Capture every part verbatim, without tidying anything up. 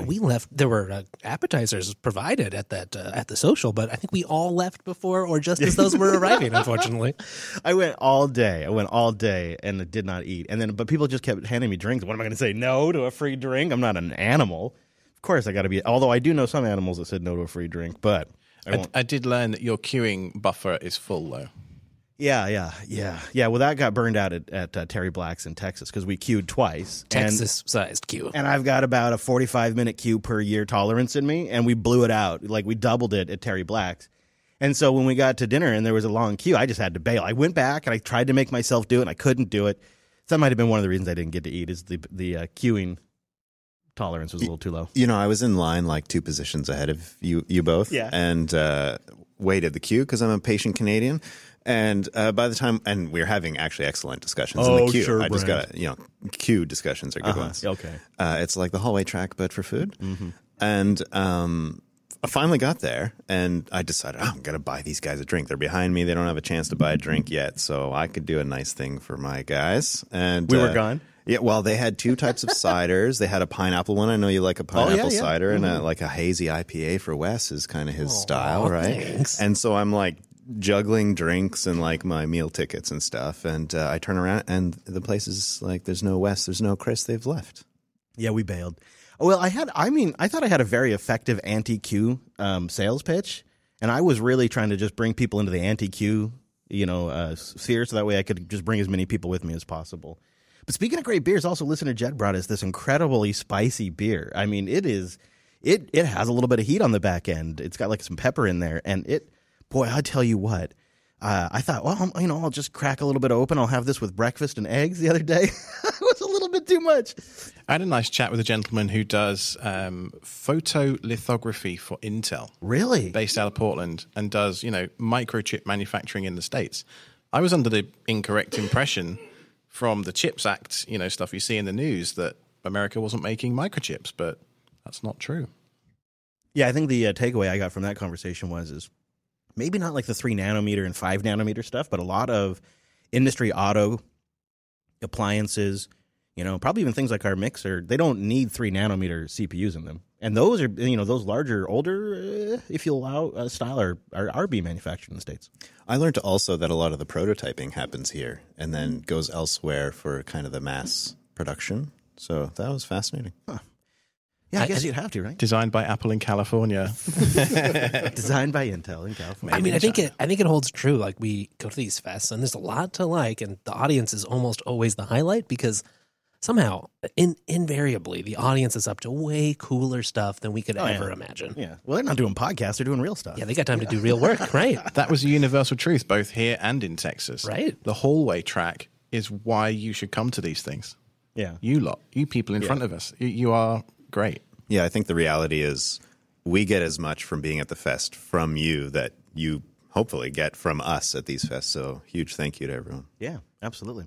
going. We left. There were uh, appetizers provided at that uh, at the social, but I think we all left before or just as those were arriving. Unfortunately, I went all day. I went all day and did not eat. And then, but people just kept handing me drinks. What am I going to say no to a free drink? I'm not an animal. Of course, I got to be. Although I do know some animals that said no to a free drink, but I, I, won't. I did learn that your queuing buffer is full, though. Yeah, yeah, yeah, yeah. Well, that got burned out at, at uh, Terry Black's in Texas because we queued twice. Texas-sized queue. And I've got about a forty-five minute queue per year tolerance in me, and we blew it out. Like, we doubled it at Terry Black's. And so when we got to dinner and there was a long queue, I just had to bail. I went back and I tried to make myself do it, and I couldn't do it. That might have been one of the reasons I didn't get to eat is the the uh, queuing tolerance was a little too low. You know, I was in line like two positions ahead of you, you both, yeah. and uh, waited the queue because I'm a patient Canadian. And uh, by the time, and we were having actually excellent discussions oh, in the queue. Sure, I just Brent. got, you know, queue discussions are good uh-huh. ones. Okay. Uh, it's like the hallway track, but for food. Mm-hmm. And um, I finally got there, and I decided, oh, I'm going to buy these guys a drink. They're behind me. They don't have a chance to buy a drink yet, so I could do a nice thing for my guys. And we uh, were gone? Yeah, well, they had two types of ciders. They had a pineapple one. I know you like a pineapple oh, yeah, yeah. cider, Mm-hmm. and a, like a hazy I P A for Wes is kind of his Aww, style, right? Thanks. And so I'm like juggling drinks and like my meal tickets and stuff. And uh, I turn around, and the place is like, there's no Wes, there's no Chris. They've left. Yeah, we bailed. Well, I had, I mean, I thought I had a very effective anti-queue um, sales pitch, and I was really trying to just bring people into the anti-queue, you know, uh, sphere, so that way I could just bring as many people with me as possible. But speaking of great beers, also listener Jed brought us this incredibly spicy beer. I mean, it is, it it has a little bit of heat on the back end. It's got like some pepper in there, and it, boy, I tell you what, uh, I thought, well, I'm, you know, I'll just crack a little bit open. I'll have this with breakfast and eggs the other day. It was a little bit too much. I had a nice chat with a gentleman who does um, photolithography for Intel. Really? Based out of Portland, and does, you know, microchip manufacturing in the States. I was under the incorrect impression from the CHIPS Act, you know, stuff you see in the news that America wasn't making microchips, but that's not true. Yeah, I think the uh, takeaway I got from that conversation was is maybe not like the three nanometer and five nanometer stuff, but a lot of industry auto appliances, you know, probably even things like our mixer, they don't need three nanometer C P Us in them. And those are, you know, those larger, older, uh, if you allow, uh, style are, are, are being manufactured in the States. I learned also that a lot of the prototyping happens here and then goes elsewhere for kind of the mass production. So that was fascinating. Huh. Yeah, I, I- guess I- you'd have to, right? Designed by Apple in California. Designed by Intel in California. I mean, in I think China. it. I think it holds true. Like, we go to these fests, and there's a lot to like, and the audience is almost always the highlight because somehow, in, invariably, the audience is up to way cooler stuff than we could Oh, ever yeah. imagine. Yeah. Well, they're not doing podcasts; they're doing real stuff. Yeah, they got time to do real work, right? That was a universal truth, both here and in Texas. Right. The hallway track is why you should come to these things. Yeah. You lot, you people in Yeah. front of us, you, you are great. Yeah, I think the reality is we get as much from being at the fest from you that you hopefully get from us at these fests. So huge thank you to everyone. Yeah, absolutely.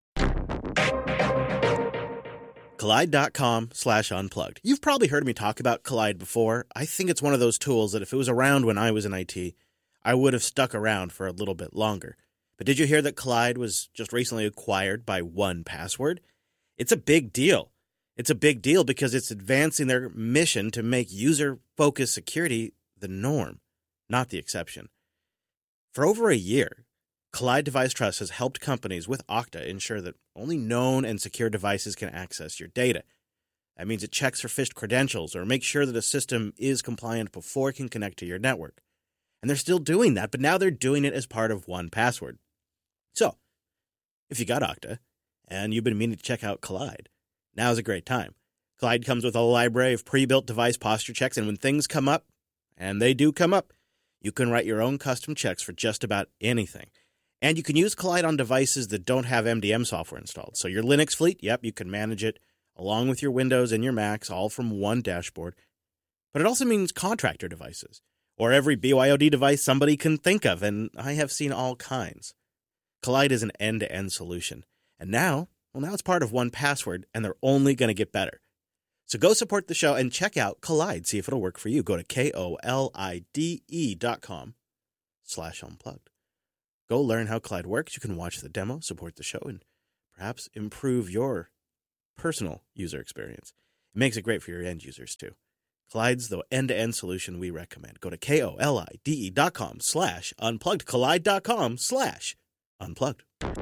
Collide.com slash unplugged. You've probably heard me talk about Collide before. I think it's one of those tools that if it was around when I was in I T, I would have stuck around for a little bit longer. But did you hear that Collide was just recently acquired by one Password? It's a big deal. It's a big deal because it's advancing their mission to make user-focused security the norm, not the exception. For over a year, Collide Device Trust has helped companies with Okta ensure that only known and secure devices can access your data. That means it checks for phished credentials or makes sure that a system is compliant before it can connect to your network. And they're still doing that, but now they're doing it as part of one Password. So, if you got Okta and you've been meaning to check out Collide, now's a great time. Collide comes with a library of pre-built device posture checks, and when things come up, and they do come up, you can write your own custom checks for just about anything. And you can use Collide on devices that don't have M D M software installed. So your Linux fleet, yep, you can manage it along with your Windows and your Macs, all from one dashboard. But it also means contractor devices, or every B Y O D device somebody can think of, and I have seen all kinds. Collide is an end-to-end solution. And now, well, now it's part of one Password, and they're only going to get better. So go support the show and check out Collide, see if it'll work for you. Go to K-O-L-I-D-E dot com slash unplugged. Go learn how Collide works. You can watch the demo, support the show, and perhaps improve your personal user experience. makes it great for your end users, too. Collide's the end-to-end solution we recommend. Go to K-O-L-I-D-E dot com slash unplugged, Collide dot com slash unplugged.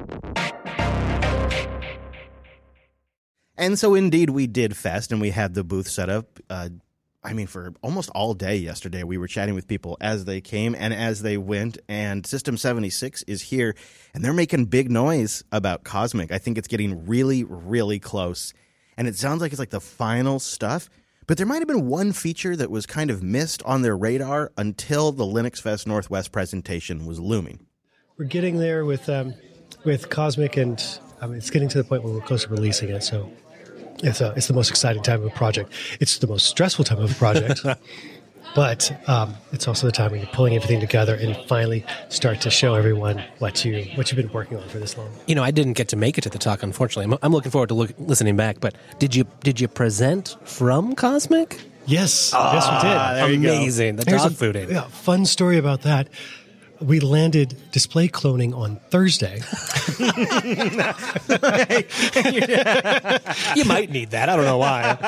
And so, indeed, we did Fest, and we had the booth set up. Uh, I mean, for almost all day yesterday, we were chatting with people as they came and as they went, and System seventy-six is here, and they're making big noise about Cosmic. I think it's getting really, really close, and it sounds like it's like the final stuff, but there might have been one feature that was kind of missed on their radar until the Linux Fest Northwest presentation was looming. We're getting there with um, with Cosmic, and I mean, it's getting to the point where we're close to releasing it, so it's a, it's the most exciting time of a project. It's the most stressful time of a project, but um, it's also the time when you're pulling everything together and finally start to show everyone what you what you've been working on for this long. You know, I didn't get to make it to the talk, unfortunately. I'm, I'm looking forward to look, listening back. But did you did you present from Cosmic? Yes, ah, yes, we did. There you Amazing, go. the Here's dog a, fooding. Yeah, fun story about that. We landed display cloning on Thursday. You might need that. I don't know why.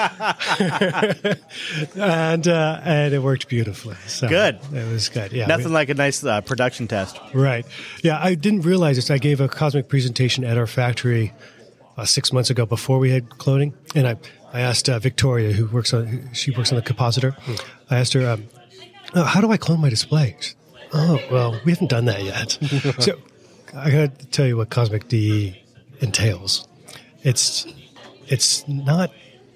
and uh, and it worked beautifully. So Good. It was good. Yeah. Nothing we, like a nice uh, production test. Right. Yeah, I didn't realize this. I gave a Cosmic presentation at our factory uh, six months ago before we had cloning, and I I asked uh, Victoria, who works on she works on the compositor. Hmm. I asked her, um, oh, how do I clone my display? She said, oh, well, we haven't done that yet. So I got to tell you what Cosmic D E entails. It's it's not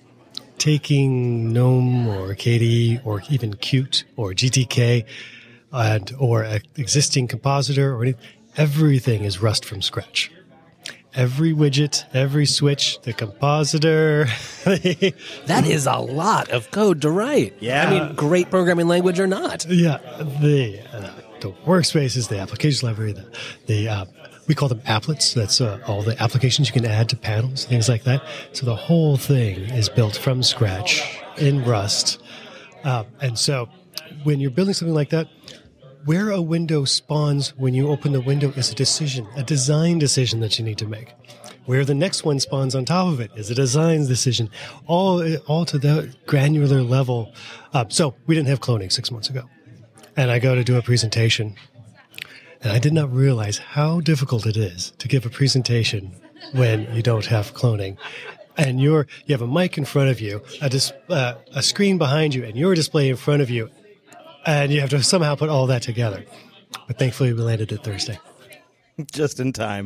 taking GNOME or K D E or even Qt or G T K and or an existing compositor or anything. Everything is Rust from scratch. Every widget, every switch, the compositor. That is a lot of code to write. Yeah. I mean, great programming language or not. Yeah, the uh, the workspaces, the application library, the the uh, we call them applets. That's uh, all the applications you can add to panels, things like that. So the whole thing is built from scratch in Rust, uh, and so when you're building something like that, where a window spawns when you open the window is a decision, a design decision that you need to make. Where the next one spawns on top of it is a design decision, all all to the granular level. Uh, so we didn't have cloning six months ago. And I go to do a presentation, and I did not realize how difficult it is to give a presentation when you don't have cloning. And you're you have a mic in front of you, a, dis, uh, a screen behind you, and your display in front of you, and you have to somehow put all that together. But thankfully, we landed it Thursday. Just in time.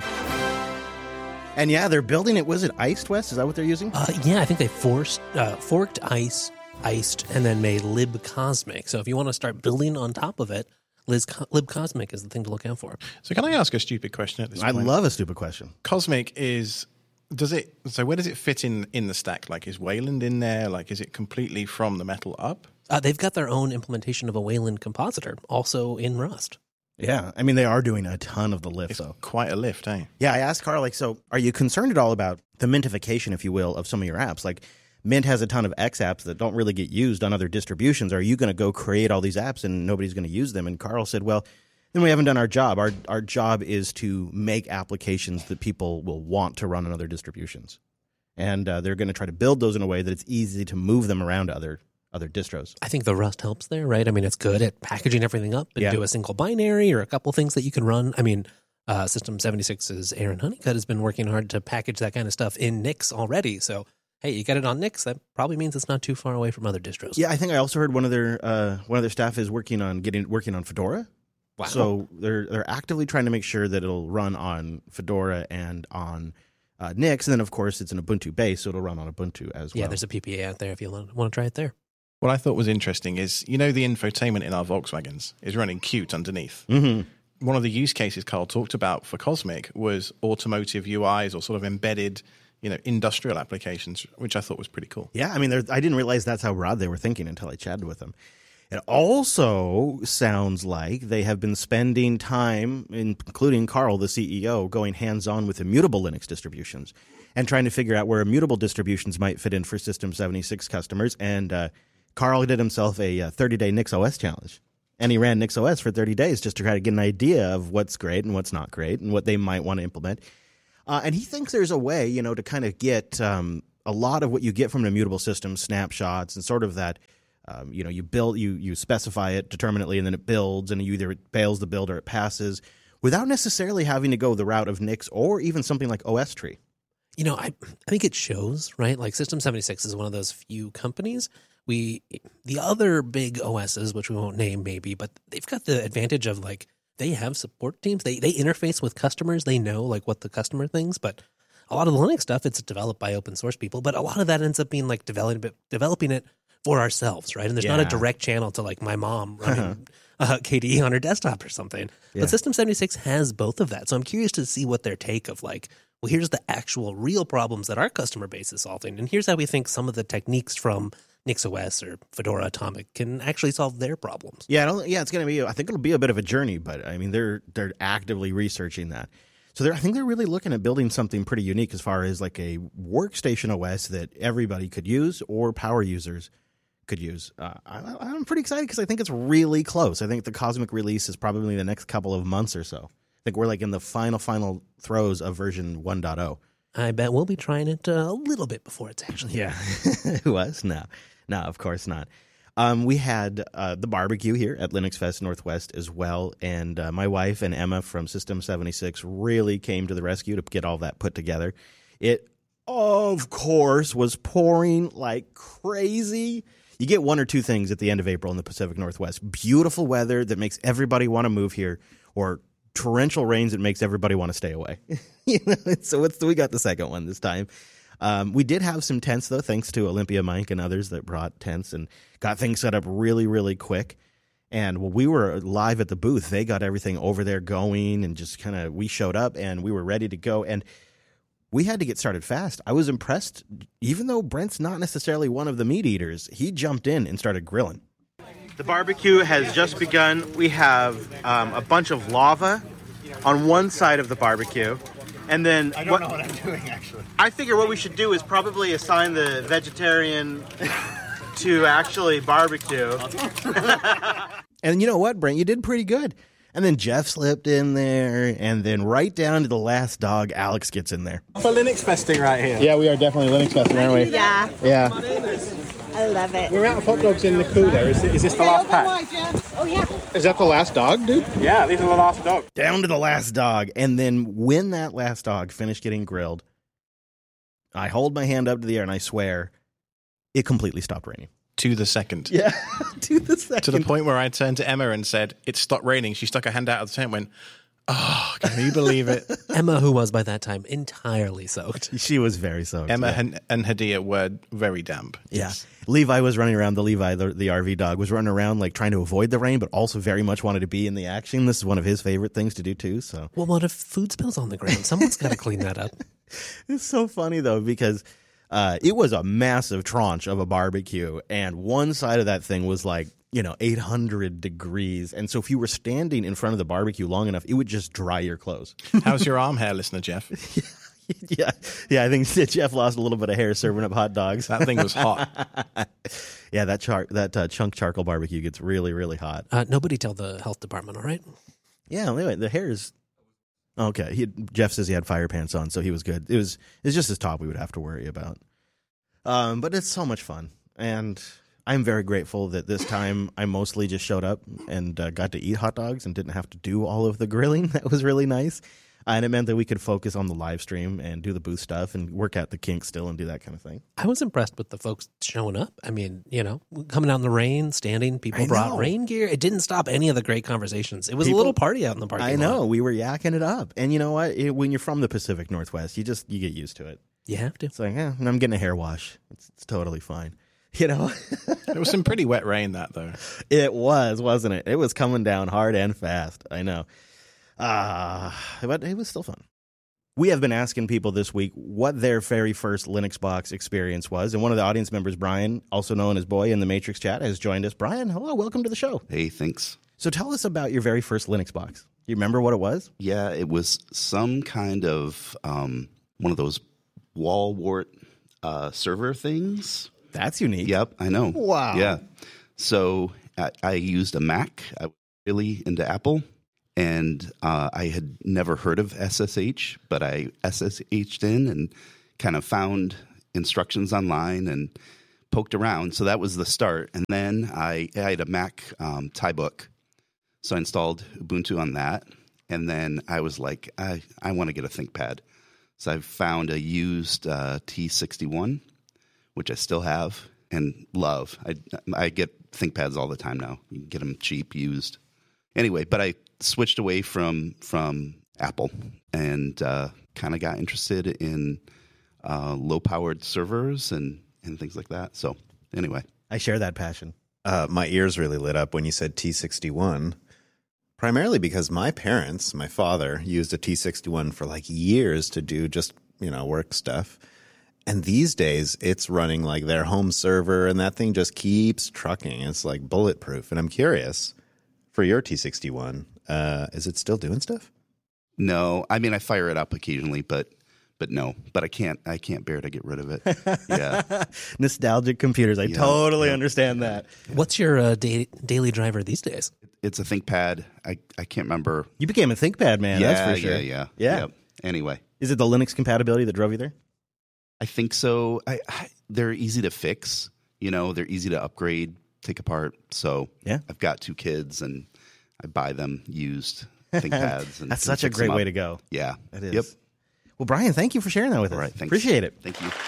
And yeah, they're building it. Was it Iced West? Is that what they're using? Uh, yeah, I think they forced uh, forked Ice, Iced, and then made libcosmic. So if you want to start building on top of it, Liz, libcosmic is the thing to look out for. So can I ask a stupid question at this I point? love a stupid question. Cosmic is... Does it? So where does it fit in in the stack? Like, is Wayland in there? Like, is it completely from the metal up? Uh, they've got their own implementation of a Wayland compositor, also in Rust. Yeah, I mean, they are doing a ton of the lift, It's though. quite a lift, eh? Yeah, I asked Carl, like, so are you concerned at all about the mintification, if you will, of some of your apps? Like, Mint has a ton of X apps that don't really get used on other distributions. Are you going to go create all these apps and nobody's going to use them? And Carl said, well, then we haven't done our job. Our our job is to make applications that people will want to run on other distributions. And uh, they're going to try to build those in a way that it's easy to move them around to other other distros. I think the Rust helps there, right? I mean, it's good at packaging everything up and Yeah. do a single binary or a couple things that you can run. I mean, uh, System seventy-six's Aaron Honeycutt has been working hard to package that kind of stuff in Nix already. So, hey, you get it on Nix, that probably means it's not too far away from other distros. Yeah, I think I also heard one of their uh, one of their staff is working on getting working on Fedora. Wow. So they're they're actively trying to make sure that it'll run on Fedora and on uh, Nix, and then of course it's an Ubuntu base, so it'll run on Ubuntu as well. Yeah, there's a P P A out there if you want to try it there. What I thought was interesting is, you know, the infotainment in our Volkswagens is running Qt underneath. Mm-hmm. One of the use cases Carl talked about for Cosmic was automotive U Is or sort of embedded, you know, industrial applications, which I thought was pretty cool. Yeah, I mean, there- I didn't realize that's how broad they were thinking until I chatted with them. It also sounds like they have been spending time, including Carl, the C E O, going hands-on with immutable Linux distributions and trying to figure out where immutable distributions might fit in for System seventy-six customers. And uh, Carl did himself a thirty-day NixOS challenge. And he ran NixOS for thirty days just to try to get an idea of what's great and what's not great and what they might want to implement. Uh, and he thinks there's a way, you know, to kind of get um, a lot of what you get from an immutable system, snapshots, and sort of that, um, you know, you build, you you specify it determinately, and then it builds, and you either it fails the build or it passes, without necessarily having to go the route of Nix or even something like O S Tree. You know, I I think it shows, right? Like System seventy-six is one of those few companies. We the other big O Ss, which we won't name maybe, but they've got the advantage of like they have support teams. They they interface with customers. They know like what the customer thinks, but a lot of the Linux stuff, it's developed by open source people, but a lot of that ends up being like developing developing it for ourselves, right? And there's yeah. not a direct channel to like my mom running uh, K D E on her desktop or something. Yeah. But System seventy-six has both of that. So I'm curious to see what their take of like, well, here's the actual real problems that our customer base is solving. And here's how we think some of the techniques from NixOS or Fedora Atomic can actually solve their problems. Yeah, I don't, yeah, it's going to be, I think it'll be a bit of a journey, but I mean, they're they're actively researching that. So they're, I think they're really looking at building something pretty unique as far as like a workstation O S that everybody could use or power users could use. Uh, I, I'm pretty excited because I think it's really close. I think the Cosmic release is probably the next couple of months or so. I think we're like in the final, final throes of version one point oh. I bet we'll be trying it uh, a little bit before it's actually Yeah. Who was? No. No, of course not. Um, we had uh, the barbecue here at Linux Fest Northwest as well, and uh, my wife and Emma from System seventy-six really came to the rescue to get all that put together. It, of course, was pouring like crazy. You get one or two things at the end of April in the Pacific Northwest. Beautiful weather that makes everybody want to move here, or torrential rains that makes everybody want to stay away. You know, so it's, we got the second one this time. Um, we did have some tents, though, thanks to Olympia Mike and others that brought tents and got things set up really, really quick. And when we were live at the booth, they got everything over there going and just kind of, we showed up and we were ready to go. And we had to get started fast. I was impressed, even though Brent's not necessarily one of the meat eaters, he jumped in and started grilling. The barbecue has just begun. We have um, a bunch of lava on one side of the barbecue. And then I don't what, know what I'm doing, actually. I figure what we should do is probably assign the vegetarian to actually barbecue. And you know what, Brent? You did pretty good. And then Jeff slipped in there, and then right down to the last dog, Alex gets in there. For Linux festing right here. Yeah, we are definitely Linux festing, aren't we? Yeah. Yeah. I love it. We're out of hot dogs in the cooler. Is, is this the last pack? Oh, yeah. Is that the last dog, dude? Yeah, these are the last dog. Down to the last dog. And then when that last dog finished getting grilled, I hold my hand up to the air and I swear it completely stopped raining. To the second. Yeah, to the second. To the point where I turned to Emma and said, it stopped raining. She stuck her hand out of the tent and went, oh, can you believe it? Emma, who was by that time entirely soaked. She was very soaked. Emma yeah. and, and Hadia were very damp. Yeah. Yes. Levi was running around. The Levi, the, the R V dog, was running around like trying to avoid the rain, but also very much wanted to be in the action. This is one of his favorite things to do too. So, well, what if food spills on the ground? Someone's got to clean that up. It's so funny though because uh, it was a massive tranche of a barbecue, and one side of that thing was like you know eight hundred degrees, and so if you were standing in front of the barbecue long enough, it would just dry your clothes. How's your arm hair, listener Jeff? Yeah, yeah. I think Jeff lost a little bit of hair serving up hot dogs. That thing was hot. Yeah, that char- that uh, chunk charcoal barbecue gets really, really hot. Uh, nobody tell the health department, all right? Yeah, anyway, the hair is okay. He, Jeff says he had fire pants on, so he was good. It was it's just his top we would have to worry about. Um, but it's so much fun, and I'm very grateful that this time I mostly just showed up and uh, got to eat hot dogs and didn't have to do all of the grilling. That was really nice. And it meant that we could focus on the live stream and do the booth stuff and work out the kinks still and do that kind of thing. I was impressed with the folks showing up. I mean, you know, coming out in the rain, standing, people I brought know. rain gear. It didn't stop any of the great conversations. It was People- a little party out in the parking I lot. know. We were yakking it up. And you know what? It, when you're from the Pacific Northwest, you just you get used to it. You have to. It's like, eh, and I'm getting a hair wash. It's, it's totally fine. You know? It was some pretty wet rain, that, though. It was, wasn't it? It was coming down hard and fast. I know. Ah, but it was still fun. We have been asking people this week what their very first Linux box experience was, and one of the audience members, Brian, also known as Boy in the Matrix chat, has joined us. Brian, hello, welcome to the show. Hey, thanks. So tell us about your very first Linux box. You remember what it was? Yeah, it was some kind of um, one of those wall wart uh, server things. That's unique. Yep, I know. Wow. Yeah. So I, I used a Mac. I was really into Apple. And uh, I had never heard of S S H, but I S S H'd in and kind of found instructions online and poked around. So that was the start. And then I, I had a Mac um, Tybook. So I installed Ubuntu on that. And then I was like, I, I want to get a ThinkPad. So I found a used uh, T sixty-one, which I still have and love. I, I get ThinkPads all the time now. You can get them cheap, used. Anyway, but I switched away from from Apple and uh, kind of got interested in uh, low-powered servers and, and things like that. So anyway. I share that passion. Uh, my ears really lit up when you said T sixty-one, primarily because my parents, my father, used a T sixty-one for like years to do just, you know, work stuff. And these days, it's running like their home server, and that thing just keeps trucking. It's like bulletproof. And I'm curious, for your T sixty-one, uh, is it still doing stuff? No, I mean I fire it up occasionally, but but no, but I can't I can't bear to get rid of it. Yeah, nostalgic computers. I yeah, totally yeah. understand that. What's your uh, da- daily driver these days? It's a ThinkPad. I, I can't remember. You became a ThinkPad man. Yeah, that's for sure. yeah, yeah, yeah. Yep. Anyway, is it the Linux compatibility that drove you there? I think so. I, I, they're easy to fix. You know, they're easy to upgrade, take apart. So yeah, I've got two kids, and I buy them used ThinkPads. And, that's such a great way to go. Yeah, it is. Yep. Well, Brian, thank you for sharing that with All us. right, thanks. Appreciate it. Thank you.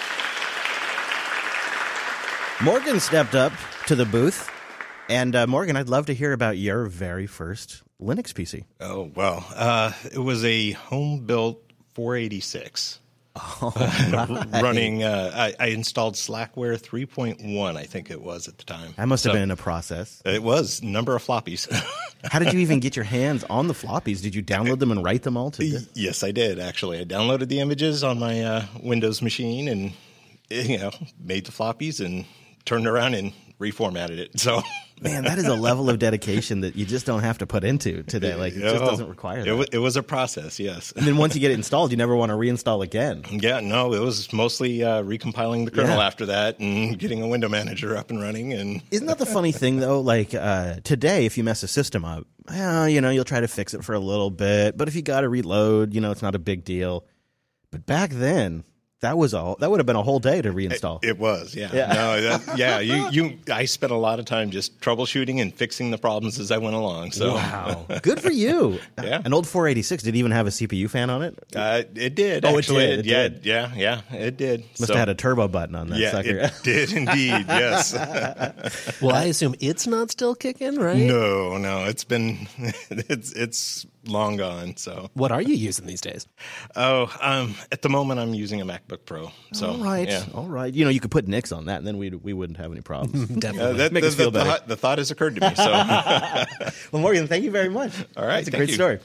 Morgan stepped up to the booth. And uh, Morgan, I'd love to hear about your very first Linux P C. Oh, well, uh, it was a home-built four eighty-six. Oh, uh, right. running, uh, I, I installed Slackware three point one, I think it was at the time. That must have So, been in a process. It was, number of floppies. How did you even get your hands on the floppies? Did you download them and write them all to? Yes, I did, actually. I downloaded the images on my uh, Windows machine and, you know, made the floppies and turned around and reformatted it. So, man, that is a level of dedication that you just don't have to put into today. Like, it just Oh, doesn't require that. It was, it was a process, yes. And then once you get it installed, you never want to reinstall again. Yeah, no, it was mostly uh, recompiling the kernel Yeah. after that and getting a window manager up and running. And Isn't that the funny thing, though? Like, uh, today, if you mess a system up, well, you know, you'll try to fix it for a little bit. But if you got to reload, you know, it's not a big deal. But back then, that was a that would have been a whole day to reinstall. It, it was, yeah. Yeah. No, that, yeah. You, you. I spent a lot of time just troubleshooting and fixing the problems as I went along. So, wow, good for you. Yeah. An old four eighty-six. Did it even have a C P U fan on it? Uh, it did. Oh, it actually. did, it yeah, did. yeah, yeah. It did. Must So- have had a turbo button on that Yeah, sucker. it did indeed. Yes. Well, I assume it's not still kicking, right? No, no. It's been. It's it's long gone. So. What are you using these days? Oh, um, at the moment I'm using a MacBook Pro. So. all right, Yeah. all right. You know, you could put Nix on that, and then we we wouldn't have any problems. Definitely. Uh, that, Make the, us feel the, the, better. thought- the thought has occurred to me. So. Well, Morgan, thank you very much. All right, That's a thank great you. story.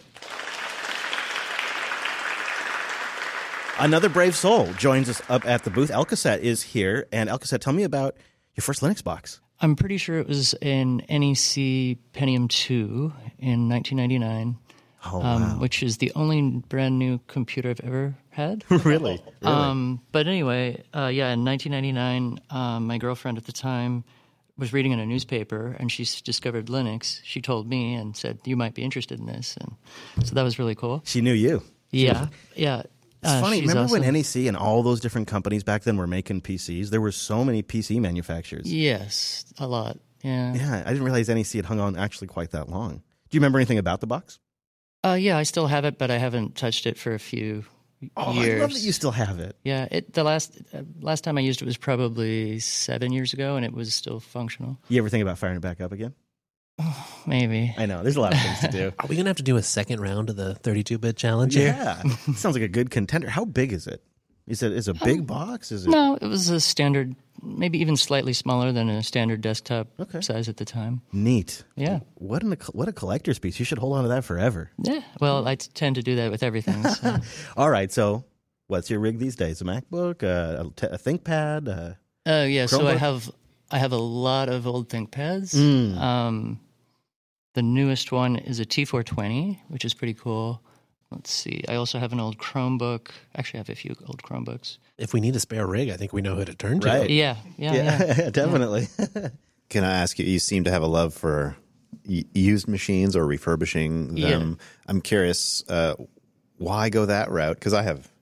Another brave soul joins us up at the booth. Elcaset is here, and Elcaset, tell me about your first Linux box. I'm pretty sure it was an N E C Pentium two in nineteen ninety-nine, Oh, um, wow. which is the only brand new computer I've ever had. really? Really? Um, but anyway, uh, yeah, in nineteen ninety-nine, um, my girlfriend at the time was reading in a newspaper, and she s- discovered Linux. She told me and said, "You might be interested in this," and so that was really cool. She knew you. Yeah, yeah. It's Uh, funny. she's Remember when awesome. N E C and all those different companies back then were making P Cs? There were so many P C manufacturers. Yes, a lot. Yeah. Yeah, I didn't realize N E C had hung on actually quite that long. Do you remember anything about the box? Uh, yeah, I still have it, but I haven't touched it for a few Oh, years. I love that you still have it. Yeah, it the last uh, last time I used it was probably seven years ago, and it was still functional. You ever think about firing it back up again? Maybe. I know. There's a lot of things to do. Are we going to have to do a second round of the thirty-two bit challenge here? Yeah. Sounds like a good contender. How big is it? Is it is it a big box? Is it? No, it was a standard, maybe even slightly smaller than a standard desktop Okay. size at the time. Neat. Yeah. What an what a collector's piece. You should hold on to that forever. Yeah. Well, I t- tend to do that with everything. So. All right. So, what's your rig these days? A MacBook, a, a, t- a ThinkPad. Uh, Oh yeah, so I Chromebook? have I have a lot of old ThinkPads. Mm. Um, the newest one is a T four twenty, which is pretty cool. Let's see. I also have an old Chromebook. Actually, I have a few old Chromebooks. If we need a spare rig, I think we know who to turn to. Right. Yeah, yeah, yeah. definitely. Can I ask you? You seem to have a love for y- used machines or refurbishing them. I'm curious, uh, why go that route? Because I have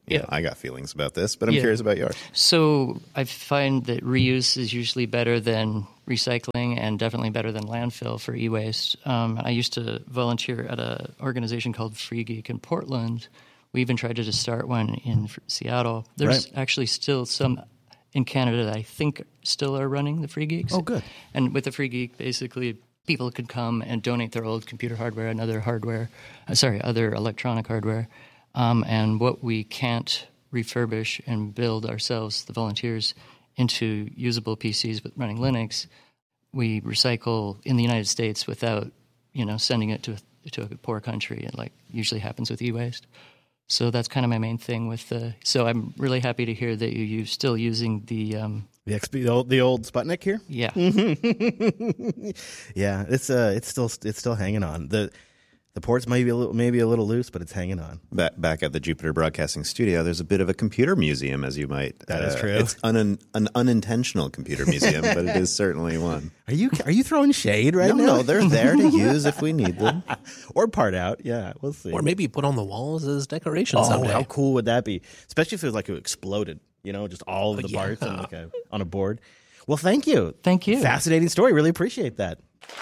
you Yeah. know, I got feelings about this, but I'm Yeah. curious about yours. So I find that reuse is usually better than recycling and definitely better than landfill for e-waste. Um, I used to volunteer at an organization called Free Geek in Portland. We even tried to just start one in Seattle. There's Right. actually still some in Canada that I think still are running the Free Geeks. Oh, good. And with the Free Geek, basically people could come and donate their old computer hardware and other hardware, uh, sorry, other electronic hardware. Um, and what we can't refurbish and build ourselves, the volunteers, into usable P Cs with running Linux, we recycle in the United States without, you know, sending it to a, to a poor country. It like usually happens with e-waste. So that's kind of my main thing with the. So I'm really happy to hear that you you're still using the. Um, The X P, the old, the old Sputnik here. Yeah. Yeah, it's uh, it's still it's still hanging on. the The ports may be a little, maybe a little loose, but it's hanging on. Back, back at the Jupiter Broadcasting Studio, there's a bit of a computer museum, as you might. That is uh, true. It's un, an unintentional computer museum, but it is certainly one. Are you are you throwing shade right no, now? No, they're there to use if we need them. Or part out. Yeah, we'll see. Or maybe put on the walls as decoration Oh, someday. how cool would that be? Especially if it was like it exploded, you know, just all of the Yeah. parts on, like a, on a board. Well, thank you. Thank you. Fascinating story. Really appreciate that.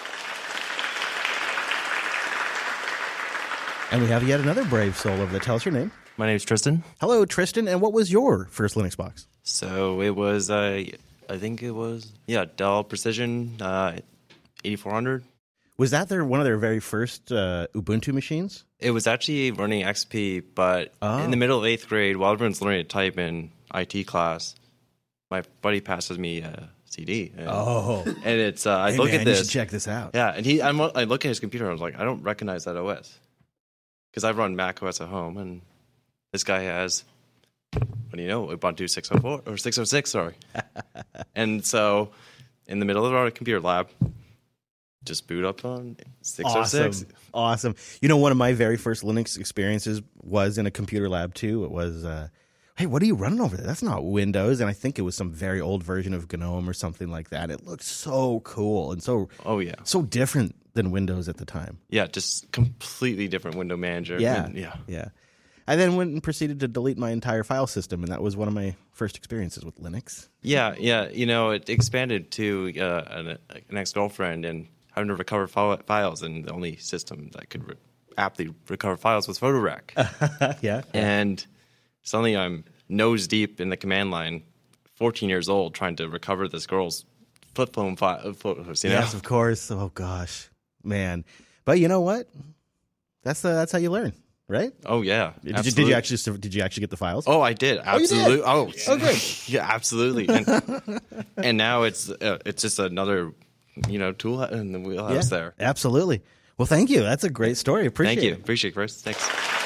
And we have yet another brave soul over there. Tell us your name. My name's Tristan. Hello, Tristan. And what was your first Linux box? So it was, uh, I think it was, yeah, Dell Precision uh, eighty-four hundred. Was that their one of their very first uh, Ubuntu machines? It was actually running X P, but Oh. in the middle of eighth grade, while everyone's learning to type in I T class, my buddy passes me a C D. And, Oh. and it's uh, I Hey, look man, at you this. should check this out. Yeah, and he, I'm, I look at his computer. and I was like, I don't recognize that O S because I've run Mac O S at home, and this guy has. What do you know? Ubuntu six oh four or six oh six, sorry. And so, in the middle of our computer lab, just boot up on six oh six. Awesome. Awesome. You know, one of my very first Linux experiences was in a computer lab, too. It was, uh, hey, what are you running over there? That's not Windows. And I think it was some very old version of GNOME or something like that. It looked so cool and so, oh, yeah. so different than Windows at the time. Yeah, just completely different window manager. Yeah. Win- yeah. Yeah. I then went and proceeded to delete my entire file system, and that was one of my first experiences with Linux. Yeah, yeah. You know, it expanded to uh, an, an ex-girlfriend and having to recover file- files, and the only system that could re- aptly recover files was PhotoRec. Yeah. And suddenly I'm nose deep in the command line, fourteen years old, trying to recover this girl's flip phone fi- photos. You know? Yes, of course. Oh, gosh. Man. But you know what? That's, the, that's how you learn. Right? Oh yeah. Did you, did you actually did you actually get the files? Oh, I did. Oh, you did? Absolutely. Oh, Oh, good. yeah, absolutely. And, and now it's uh, it's just another, you know, tool in the wheelhouse Yeah, there. Absolutely. Well, thank you. That's a great story. Appreciate Thank you. it. Appreciate it, Chris. Thanks.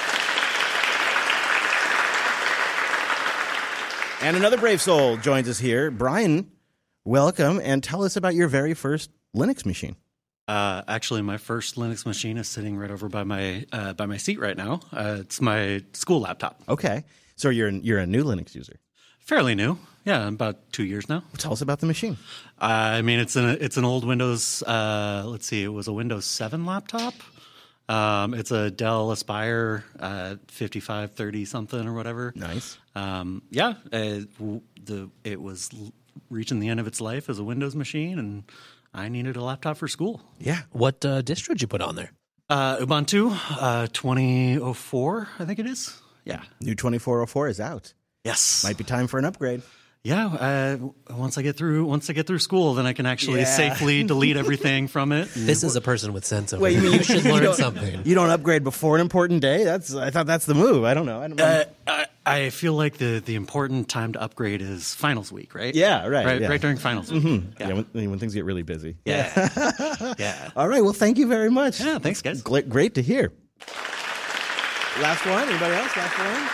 And another brave soul joins us here. Brian, welcome, and tell us about your very first Linux machine. Uh, actually, my first Linux machine is sitting right over by my uh, by my seat right now. Uh, it's my school laptop. Okay, so you're you're a new Linux user. Fairly new, yeah, about two years now. Tell us about the machine. Uh, I mean, it's an it's an old Windows. Uh, let's see, it was a Windows seven laptop. Um, it's a Dell Aspire uh, fifty-five thirty something or whatever. Nice. Um, yeah, uh, the it was reaching the end of its life as a Windows machine, and I needed a laptop for school. Yeah. What uh, distro did you put on there? Uh, Ubuntu uh, twenty oh four, I think it is. Yeah. New twenty-four oh four is out. Yes. Might be time for an upgrade. Yeah. Uh, once I get through, once I get through school, then I can actually Yeah. safely delete everything from it. This is a person with sense of Wait, you, mean you should you learn don't- something. You don't upgrade before an important day? That's I thought that's the move. I don't know. I don't know. Uh, I, I feel like the, the important time to upgrade is finals week, right? Yeah, right, Right, yeah. right during finals week. Mhm. Yeah, when, when things get really busy. Yeah. Yeah. All right. Well, thank you very much. Yeah, thanks, guys. Gl- Great to hear. Last one. Anybody else? Last one.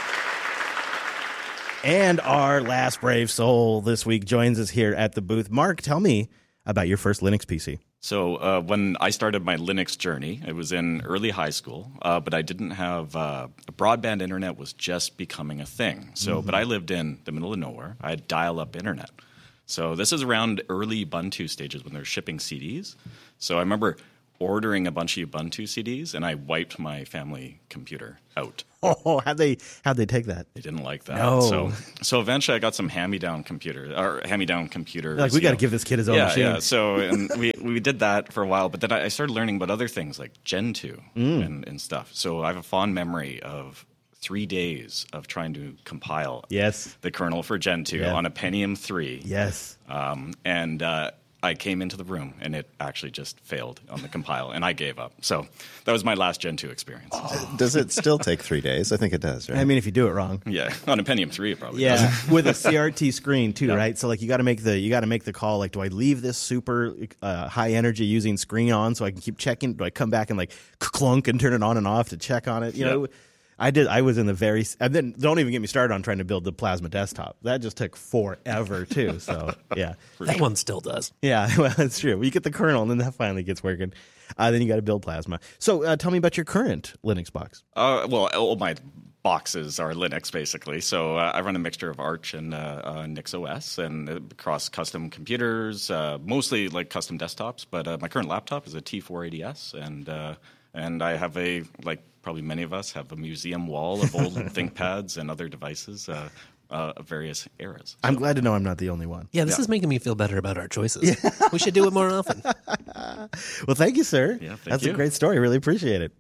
And our last brave soul this week joins us here at the booth. Mark, tell me about your first Linux P C. So uh, when I started my Linux journey, it was in early high school, uh, but I didn't have uh, broadband internet was just becoming a thing. So, Mhm. but I lived in the middle of nowhere. I had dial-up internet. So this is around early Ubuntu stages when they're shipping C Ds. So I remember ordering a bunch of Ubuntu C Ds, and I wiped my family computer out. Oh, how'd they how'd they take that? They didn't like that. No. So so eventually I got some hand-me-down computer or hand-me-down computers. Like, we got to give this kid his own yeah, machine. Yeah, so and we, we did that for a while, but then I started learning about other things like Gentoo Mm. and, and stuff. So I have a fond memory of three days of trying to compile yes. the kernel for Gentoo Yeah. on a Pentium three. Yes. Um, and uh, I came into the room, and it actually just failed on the compile, and I gave up. So that was my last Gentoo experience. Does it still take three days? I think it does, right? I mean, if you do it wrong. Yeah, on a Pentium three, it probably Yeah, does. with a C R T screen too, right? So like you got to make the you got to make the call. Like, do I leave this super uh, high energy using screen on so I can keep checking? Do I come back and like clunk and turn it on and off to check on it? You know, I did. I was in the very and then don't even get me started on trying to build the Plasma desktop. That just took forever too. So yeah, that one still does. Yeah, well, that's true. You get the kernel and then that finally gets working. Uh, then you got to build Plasma. So uh, tell me about your current Linux box. Uh, well, all my boxes are Linux, basically. So uh, I run a mixture of Arch and uh, uh, NixOS and uh, across custom computers, uh, mostly like custom desktops. But uh, my current laptop is a T four eighty S, and uh, and I have a, like probably many of us, have a museum wall of old ThinkPads and other devices uh, uh, of various eras. I'm glad to know I'm not the only one. Yeah, this is making me feel better about our choices. We should do it more often. Well, thank you, sir. Yeah, thank That's you. a great story. Really appreciate it.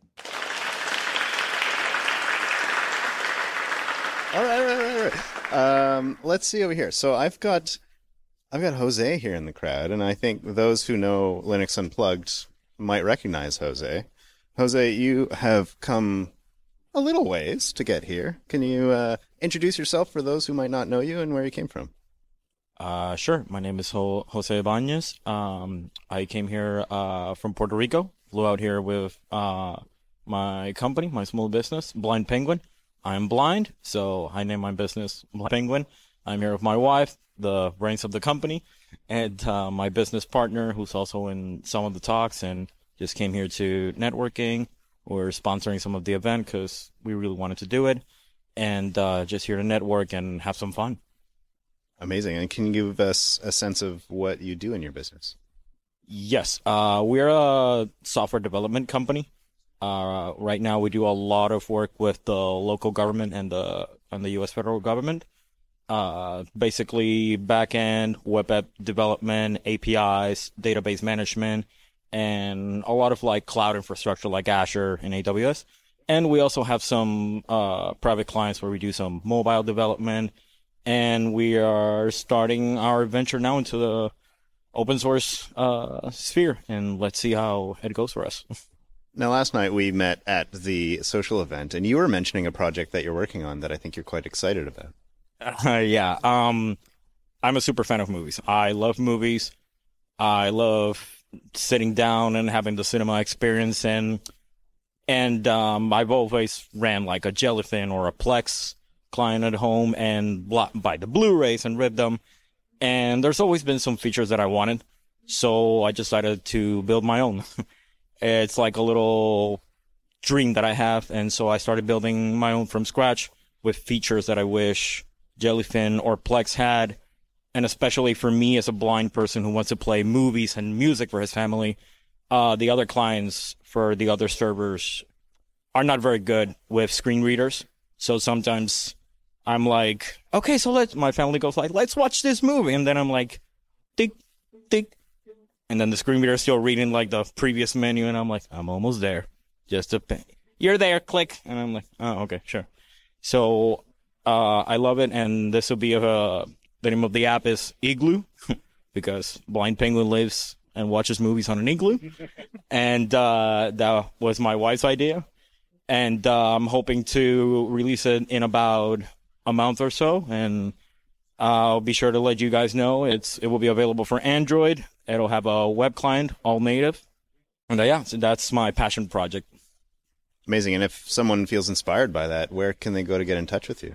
All right, all right, all right, right. Um, let's see over here. So I've got, I've got Jose here in the crowd, and I think those who know Linux Unplugged might recognize Jose. Jose, you have come a little ways to get here. Can you uh, introduce yourself for those who might not know you and where you came from? Uh, sure. My name is Ho- Jose Ibanez. Um, I came here uh, from Puerto Rico. Flew out here with uh, my company, my small business, Blind Penguin. I'm blind, so I named my business Blind Penguin. I'm here with my wife, the brains of the company, and uh, my business partner, who's also in some of the talks and just came here to networking. We're sponsoring some of the event because we really wanted to do it, and uh, just here to network and have some fun. Amazing. And can you give us a sense of what you do in your business? Yes, uh, we're a software development company. Uh, right now, we do a lot of work with the local government and the and the U S federal government. Uh, basically, back-end web app development, A P Is, database management, and a lot of like cloud infrastructure like Azure and A W S. And we also have some uh, private clients where we do some mobile development. And we are starting our venture now into the open source uh, sphere. And let's see how it goes for us. Now, last night we met at the social event, and you were mentioning a project that you're working on that I think you're quite excited about. Uh, yeah, um, I'm a super fan of movies. I love movies. I love sitting down and having the cinema experience, and and um, I've always ran like a Jellyfin or a Plex client at home and blo- buy the Blu-rays and rip them. And there's always been some features that I wanted, so I decided to build my own. It's like a little dream that I have, and so I started building my own from scratch with features that I wish Jellyfin or Plex had, and especially for me as a blind person who wants to play movies and music for his family, uh, the other clients for the other servers are not very good with screen readers. So sometimes I'm like, okay, so let's, my family goes like, let's watch this movie, and then I'm like, tick, tick, and then the screen reader is still reading like the previous menu, and I'm like, I'm almost there. Just a pay. You're there, click. And I'm like, oh, okay, sure. So uh, I love it, and this will be a, the name of the app is Igloo, because Blind Penguin lives and watches movies on an igloo. And uh, that was my wife's idea. And uh, I'm hoping to release it in about a month or so, and I'll be sure to let you guys know. It's It will be available for Android. It'll have a web client, all native. And uh, yeah, so that's my passion project. Amazing. And if someone feels inspired by that, where can they go to get in touch with you?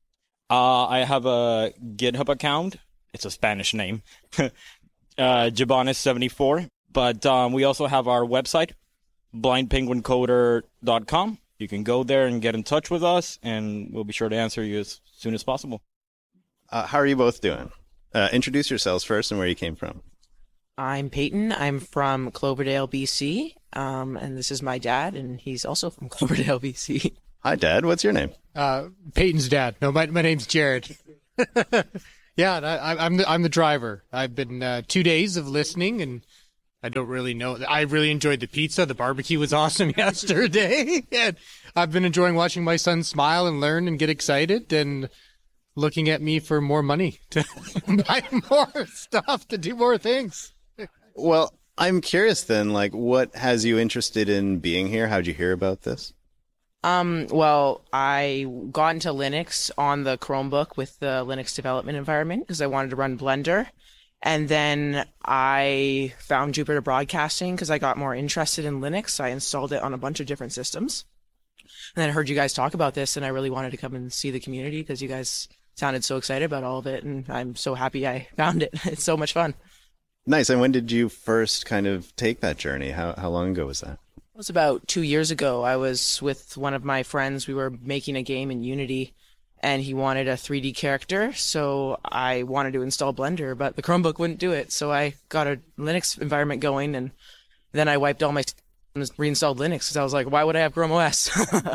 Uh, I have a GitHub account. It's a Spanish name. uh, Jabanes seventy-four. But um, we also have our website, blind penguin coder dot com. You can go there and get in touch with us, and we'll be sure to answer you as soon as possible. Uh, how are you both doing? Uh, introduce yourselves first and where you came from. I'm Peyton. I'm from Cloverdale, B C, um, and this is my dad, and he's also from Cloverdale, B C. Hi, Dad. What's your name? Uh, Peyton's dad. No, my my name's Jared. Yeah, and I, I'm the I'm the driver. I've been uh, two days of listening, and I don't really know. I really enjoyed the pizza. The barbecue was awesome yesterday, and I've been enjoying watching my son smile and learn and get excited, and looking at me for more money to buy more stuff to do more things. Well, I'm curious then, like, what has you interested in being here? How'd you hear about this? Um, well, I got into Linux on the Chromebook with the Linux development environment because I wanted to run Blender. And then I found Jupiter Broadcasting because I got more interested in Linux. I installed it on a bunch of different systems. And then I heard you guys talk about this, and I really wanted to come and see the community because you guys sounded so excited about all of it. And I'm so happy I found it. It's so much fun. Nice. And when did you first kind of take that journey? How how long ago was that? It was about two years ago. I was with one of my friends. We were making a game in Unity, and he wanted a three D character, so I wanted to install Blender, but the Chromebook wouldn't do it, so I got a Linux environment going, and then I wiped all my systems, reinstalled Linux, because I was like, why would I have Chrome O S?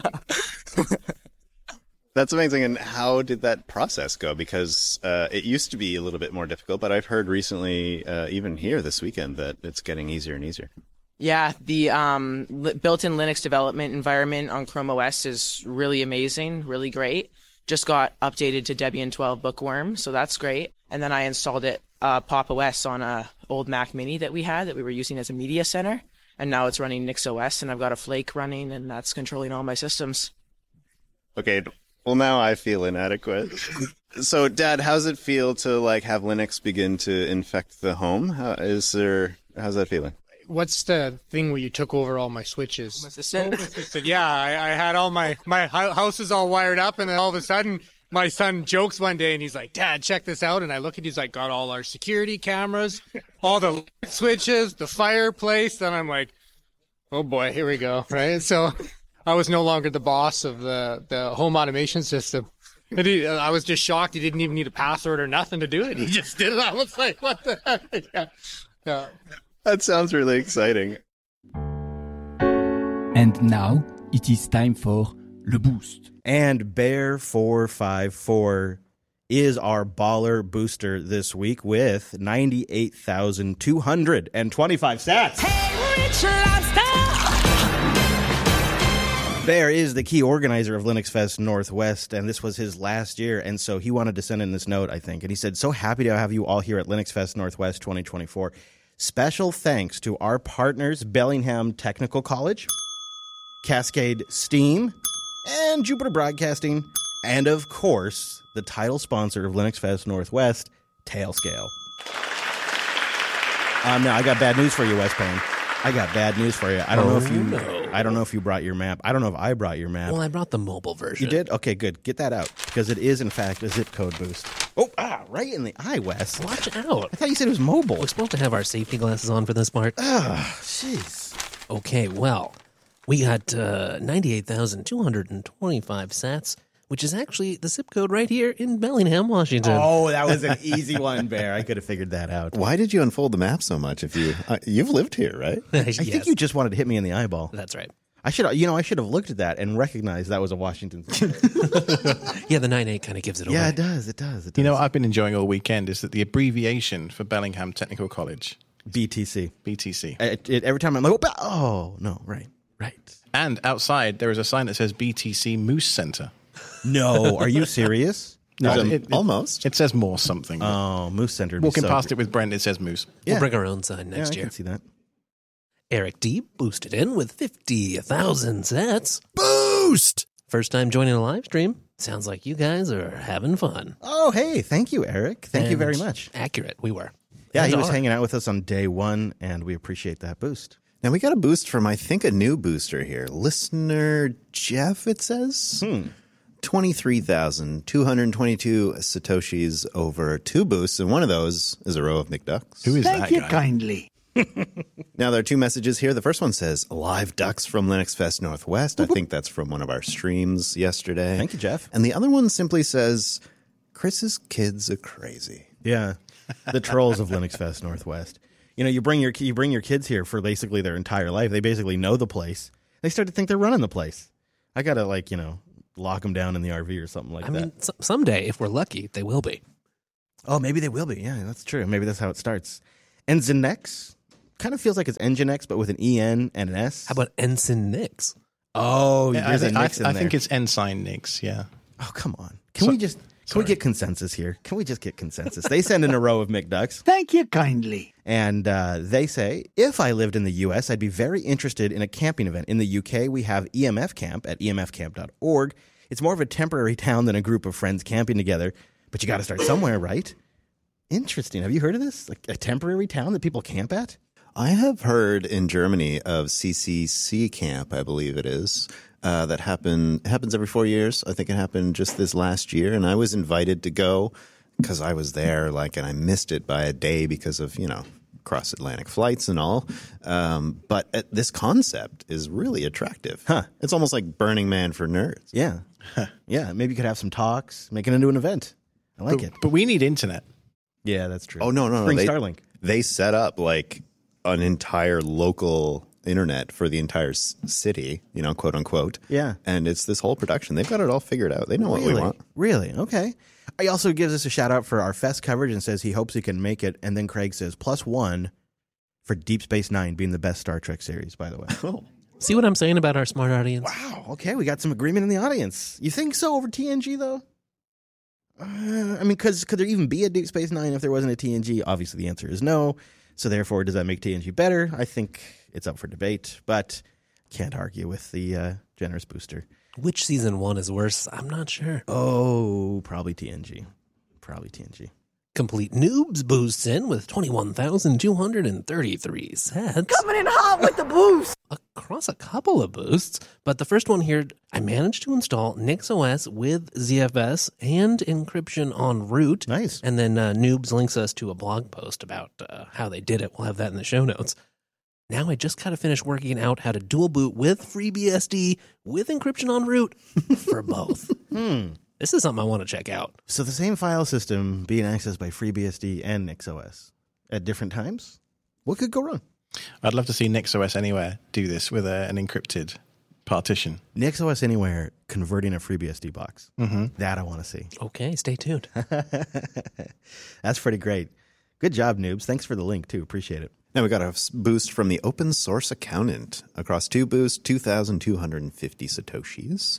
That's amazing. And how did that process go? Because uh, it used to be a little bit more difficult, but I've heard recently, uh, even here this weekend, that it's getting easier and easier. Yeah, the um, li- built-in Linux development environment on Chrome O S is really amazing, really great. Just got updated to Debian twelve Bookworm, so that's great. And then I installed it, uh, Pop! O S on a old Mac Mini that we had that we were using as a media center. And now it's running NixOS, and I've got a Flake running, and that's controlling all my systems. Okay, well, now I feel inadequate. So, Dad, how's it feel to like have Linux begin to infect the home? How, is there? How's that feeling? What's the thing where you took over all my switches? Home Assistant? Home Assistant. Yeah, I, I had all my my hu- house is all wired up, and then all of a sudden, my son jokes one day, and he's like, "Dad, check this out." And I look at, he's like, got all our security cameras, all the light switches, the fireplace, and I'm like, "Oh boy, here we go!" Right? So, I was no longer the boss of the the home automation system. And he, I was just shocked. He didn't even need a password or nothing to do it. He just did it. I was like, "What the heck?" Yeah. Yeah. That sounds really exciting. And now it is time for Le Boost. And Bear four five four is our baller booster this week with ninety-eight thousand two hundred twenty-five sats. Hey, Rich Lobster! Bear is the key organizer of Linux Fest Northwest, and this was his last year, and so he wanted to send in this note, I think. And he said, so happy to have you all here at Linux Fest Northwest twenty twenty-four. Special thanks to our partners, Bellingham Technical College, Cascade Steam, and Jupiter Broadcasting, and of course, the title sponsor of Linux Fest Northwest, Tailscale. Um, now, I got bad news for you, Wes Payne. I got bad news for you. I don't Oh, know if you. no. I don't know if you brought your map. I don't know if I brought your map. Well, I brought the mobile version. You did? Okay, good. Get that out because it is, in fact, a zip code boost. Oh, ah, right in the eye, Wes. Watch out. I thought you said it was mobile. We're supposed to have our safety glasses on for this part. Ah, jeez. Okay, well, we got uh, ninety-eight thousand two hundred twenty-five sats, which is actually the zip code right here in Bellingham, Washington. Oh, that was an easy one, Bear. I could have figured that out. Why did you unfold the map so much? If you uh, you've lived here, right? I think you just wanted to hit me in the eyeball. That's right. I should, you know, I should have looked at that and recognized that was a Washington. Yeah, the nine eight kind of gives it away. Yeah, it does. It does. It does. You know what I've been enjoying all weekend is that the abbreviation for Bellingham Technical College. B T C. B T C. It, it, every time I'm like, oh, oh, no, right, right. And outside, there is a sign that says B T C Moose Center. No, are you serious? No, There's a- it, it- almost. It says more something. Oh, Moose Center. would be Walking so past great. it with Brent, it says Moose. Yeah. We'll bring our own sign next yeah, I year. can see that. Eric D boosted in with fifty thousand sats. Boost! First time joining a live stream. Sounds like you guys are having fun. Oh, hey, thank you, Eric. Thank you And very much. Accurate, we were. Yeah, And he was are. hanging out with us on day one, and we appreciate that boost. Now we got a boost from, I think, a new booster here. Listener Jeff, it says. Hmm. twenty-three thousand two hundred twenty-two Satoshis over two boosts, and one of those is a row of McDucks. Who is Thank that you guy? kindly. Now, there are two messages here. The first one says, live ducks from Linux Fest Northwest. I think that's from one of our streams yesterday. Thank you, Jeff. And the other one simply says, Chris's kids are crazy. Yeah, the trolls of Linux Fest Northwest. You know, you bring your you bring your kids here for basically their entire life. They basically know the place. They start to think they're running the place. I gotta like you know lock them down in the R V or something like I that. mean, s- someday, if we're lucky, they will be. Oh, maybe they will be. Yeah, that's true. Maybe that's how it starts. And Nix kind of feels like it's Nginx, but with an E N and an S. How about Ensign Nix? Oh, Yeah, I, there's think, a I, Nix in I there. think it's Ensign Nix. Yeah. Oh, come on. Can So- we just can we get consensus here? Can we just get consensus? They send in a row of McDucks. Thank you kindly. And uh, they say, if I lived in the U S, I'd be very interested in a camping event. In the U K, we have E M F Camp at E M F camp dot org. It's more of a temporary town than a group of friends camping together, but you got to start somewhere, right? Interesting. Have you heard of this? Like a temporary town that people camp at? I have heard in Germany of C C C Camp, I believe it is, uh, that happen happens every four years. I think it happened just this last year, and I was invited to go because I was there, like, and I missed it by a day because of, you know, cross-Atlantic flights and all. Um, but uh, this concept is really attractive. Huh. It's almost like Burning Man for nerds. Yeah. Yeah, maybe you could have some talks, make it into an event. I like but, it. But we need internet. Yeah, that's true. Oh, no, no, no. Bring They, Starlink. they set up, like, an entire local internet for the entire s- city, you know, quote unquote. Yeah. And it's this whole production. They've got it all figured out. They know what Really? we want. Really? Okay. He also gives us a shout out for our Fest coverage and says he hopes he can make it. And then Craig says plus one for Deep Space Nine being the best Star Trek series, by the way. Oh. See what I'm saying about our smart audience? Wow. Okay, we got some agreement in the audience. You think so over T N G, though? Uh, I mean, cause, could there even be a Deep Space Nine if there wasn't a T N G? Obviously, the answer is no. So therefore, does that make T N G better? I think it's up for debate, but can't argue with the uh, generous booster. Which season one is worse? I'm not sure. Oh, probably T N G. Probably T N G. Complete Noobs boosts in with twenty-one thousand two hundred thirty-three sets. Coming in hot with the boost. Across a couple of boosts, but the first one here, I managed to install NixOS with Z F S and encryption en route. Nice. And then uh, Noobs links us to a blog post about uh, how they did it. We'll have that in the show notes. Now I just got to finish working out how to dual boot with FreeBSD with encryption en route for both. Hmm. This is something I want to check out. So the same file system being accessed by FreeBSD and NixOS at different times? What could go wrong? I'd love to see NixOS Anywhere do this with a, an encrypted partition. NixOS Anywhere converting a FreeBSD box. Mm-hmm. That I want to see. Okay, stay tuned. That's pretty great. Good job, Noobs. Thanks for the link, too. Appreciate it. Now we got a boost from the Open Source Accountant. Across two boosts, two thousand two hundred fifty Satoshis.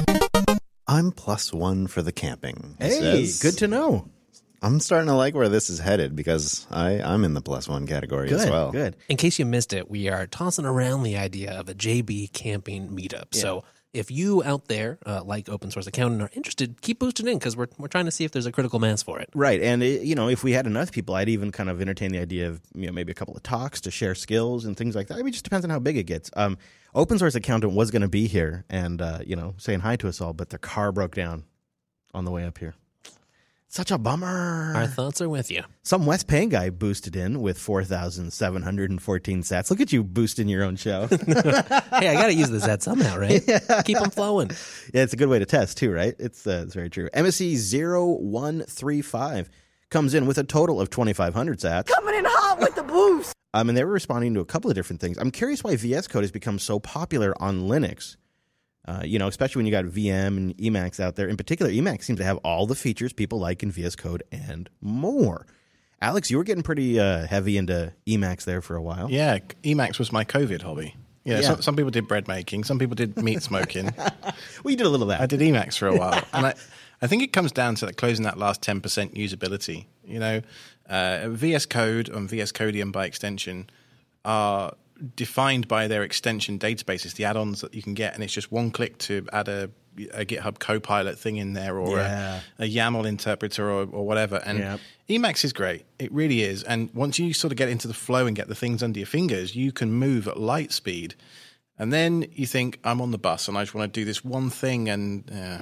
I'm plus one for the camping. he Hey, says. good to know. I'm starting to like where this is headed because I, I'm in the plus one category Good, as well. good. In case you missed it, we are tossing around the idea of a J B camping meetup. Yeah. So if you out there, uh, like Open Source Accountant, are interested, keep boosting in because we're, we're trying to see if there's a critical mass for it. Right. And, it, you know, if we had enough people, I'd even kind of entertain the idea of, you know, maybe a couple of talks to share skills and things like that. I mean, it just depends on how big it gets. Um, Open Source Accountant was going to be here and, uh, you know, saying hi to us all, but their car broke down on the way up here. Such a bummer. Our thoughts are with you. Some West Payne guy boosted in with four thousand seven hundred fourteen sats. Look at you boosting your own show. Hey, I got to use the Zet somehow, right? Yeah. Keep them flowing. Yeah, it's a good way to test too, right? It's uh, it's very true. M S C zero one three five comes in with a total of twenty-five hundred sats. Coming in hot with the boost. Um, and they were responding to a couple of different things. I'm curious why V S Code has become so popular on Linux. Uh, you know, especially when you got V M and Emacs out there. In particular, Emacs seems to have all the features people like in V S Code and more. Alex, you were getting pretty uh, heavy into Emacs there for a while. Yeah, Emacs was my COVID hobby. Yeah, Yeah. Some, some people did bread making, some people did meat smoking. Well, you did a little of that. I did Emacs for a while, and I, I think it comes down to that closing that last ten percent usability. You know, uh, V S Code and V S Codium by extension are defined by their extension databases, the add-ons that you can get, and it's just one click to add a, a GitHub Copilot thing in there, or Yeah. a, a YAML interpreter, or, or whatever. And Yep. Emacs is great; it really is. And once you sort of get into the flow and get the things under your fingers, you can move at light speed. And then you think, I'm on the bus, and I just want to do this one thing, and uh,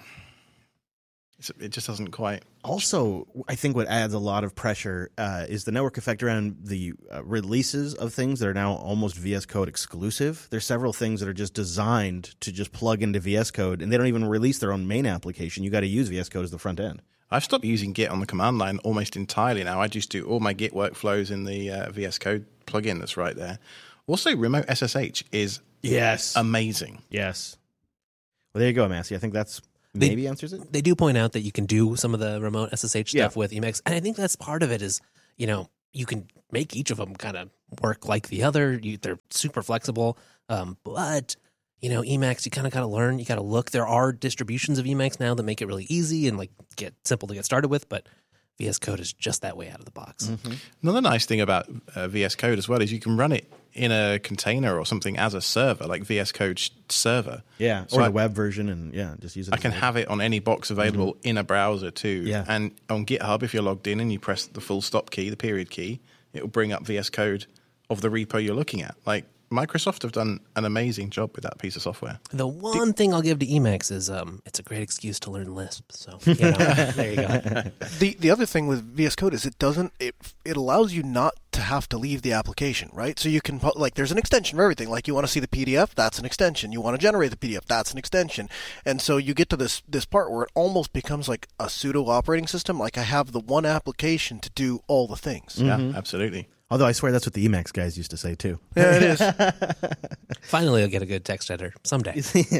it's, it just doesn't quite. Also, I think what adds a lot of pressure uh, is the network effect around the uh, releases of things that are now almost V S Code exclusive. There's several things that are just designed to just plug into V S Code, and they don't even release their own main application. You got to use V S Code as the front end. I've stopped using Git on the command line almost entirely now. I just do all my Git workflows in the uh, V S Code plugin that's right there. Also, Remote S S H is yes amazing. Yes. Well, there you go, Massey. I think that's They- maybe answers it. They do point out that you can do some of the remote S S H Yeah. stuff with Emacs, and I think that's part of it. Is you know you can make each of them kind of work like the other. You, they're super flexible, um, but you know Emacs, you kind of got to learn. You got to look. There are distributions of Emacs now that make it really easy and like get simple to get started with, but V S Code is just that way out of the box. Mm-hmm. Another nice thing about uh, V S Code as well is you can run it in a container or something as a server, like V S Code sh- server. Yeah, So or I- the web version, and yeah, just use it. I as can a- have it on any box available in a browser too. Yeah. And on GitHub, if you're logged in and you press the full stop key, the period key, it will bring up V S Code of the repo you're looking at. Like Microsoft have done an amazing job with that piece of software. The one thing I'll give to Emacs is um, it's a great excuse to learn Lisp. So you know, there you go. The the other thing with V S Code is it doesn't it it allows you not to have to leave the application, right? So you can pu- like there's an extension for everything. Like you want to see the P D F, that's an extension. You want to generate the P D F, that's an extension. And so you get to this this part where it almost becomes like a pseudo operating system. Like I have the one application to do all the things. Yeah, Mhm. absolutely. Although I swear that's what the Emacs guys used to say too. Yeah, it is. Finally, I'll get a good text editor someday.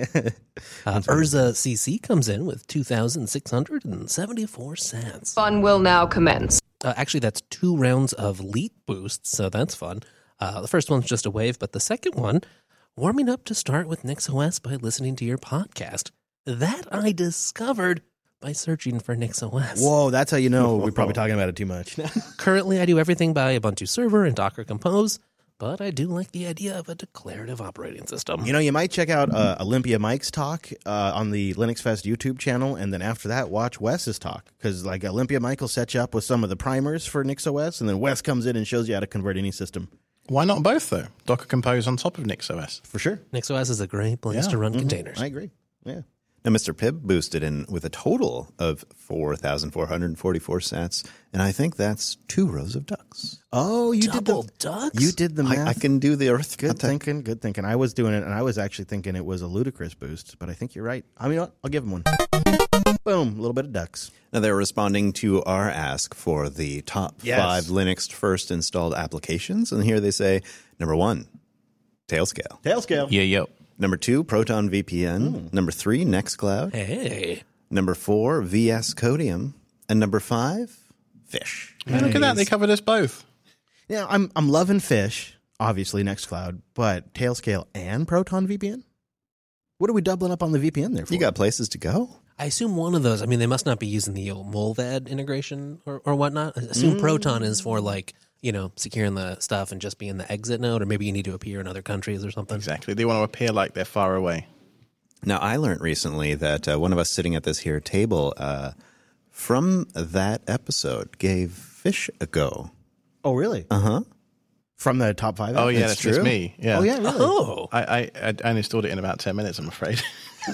uh, Urza C C comes in with two thousand six hundred seventy-four cents. Fun will now commence. Uh, actually, that's two rounds of Leap boosts, so that's fun. Uh, the first one's just a wave, but the second one, warming up to start with NixOS by listening to your podcast. That I discovered by searching for NixOS. Whoa, that's how you know we're probably talking about it too much. Currently, I do everything by Ubuntu Server and Docker Compose, but I do like the idea of a declarative operating system. You know, you might check out uh, Olympia Mike's talk uh, on the Linux Fest YouTube channel, and then after that, watch Wes's talk. Because like Olympia Mike will set you up with some of the primers for NixOS, and then Wes comes in and shows you how to convert any system. Why not both, though? Docker Compose on top of NixOS. For sure. NixOS is a great place Yeah. to run Mhm. containers. I agree. Yeah. Now, Mister Pibb boosted in with a total of four thousand four hundred forty-four sats, and I think that's two rows of ducks. Oh, you Double did the ducks? You did the I, math. I can do the earth. Good thinking. Good thinking. I was doing it, and I was actually thinking it was a ludicrous boost, but I think you're right. I mean, what? I'll give him one. Boom, a little bit of ducks. Now, they're responding to our ask for the top Yes. five Linux first installed applications, and here they say, number one, Tailscale. Tailscale. Yeah, yo. Number two, Proton V P N. Number three, Nextcloud. Hey. Number four, V S Codium. And number five, Fish. Hey, look at that. They covered us both. Yeah, I'm I'm loving Fish, obviously Nextcloud, but Tailscale and Proton V P N. What are we doubling up on the V P N there for? You got places to go? I assume one of those, I mean, they must not be using the old Molvad integration or, or whatnot. I assume Mm. Proton is for like, you know, securing the stuff and just being the exit node, or maybe you need to appear in other countries or something. Exactly. They want to appear like they're far away. Now, I learned recently that uh, one of us sitting at this here table uh, from that episode gave Fish a go. Oh, really? Uh huh. From the top five? Oh, yeah, It's that's just true. me. Yeah. Oh, yeah, really? Oh. I, I, I I installed it in about ten minutes, I'm afraid.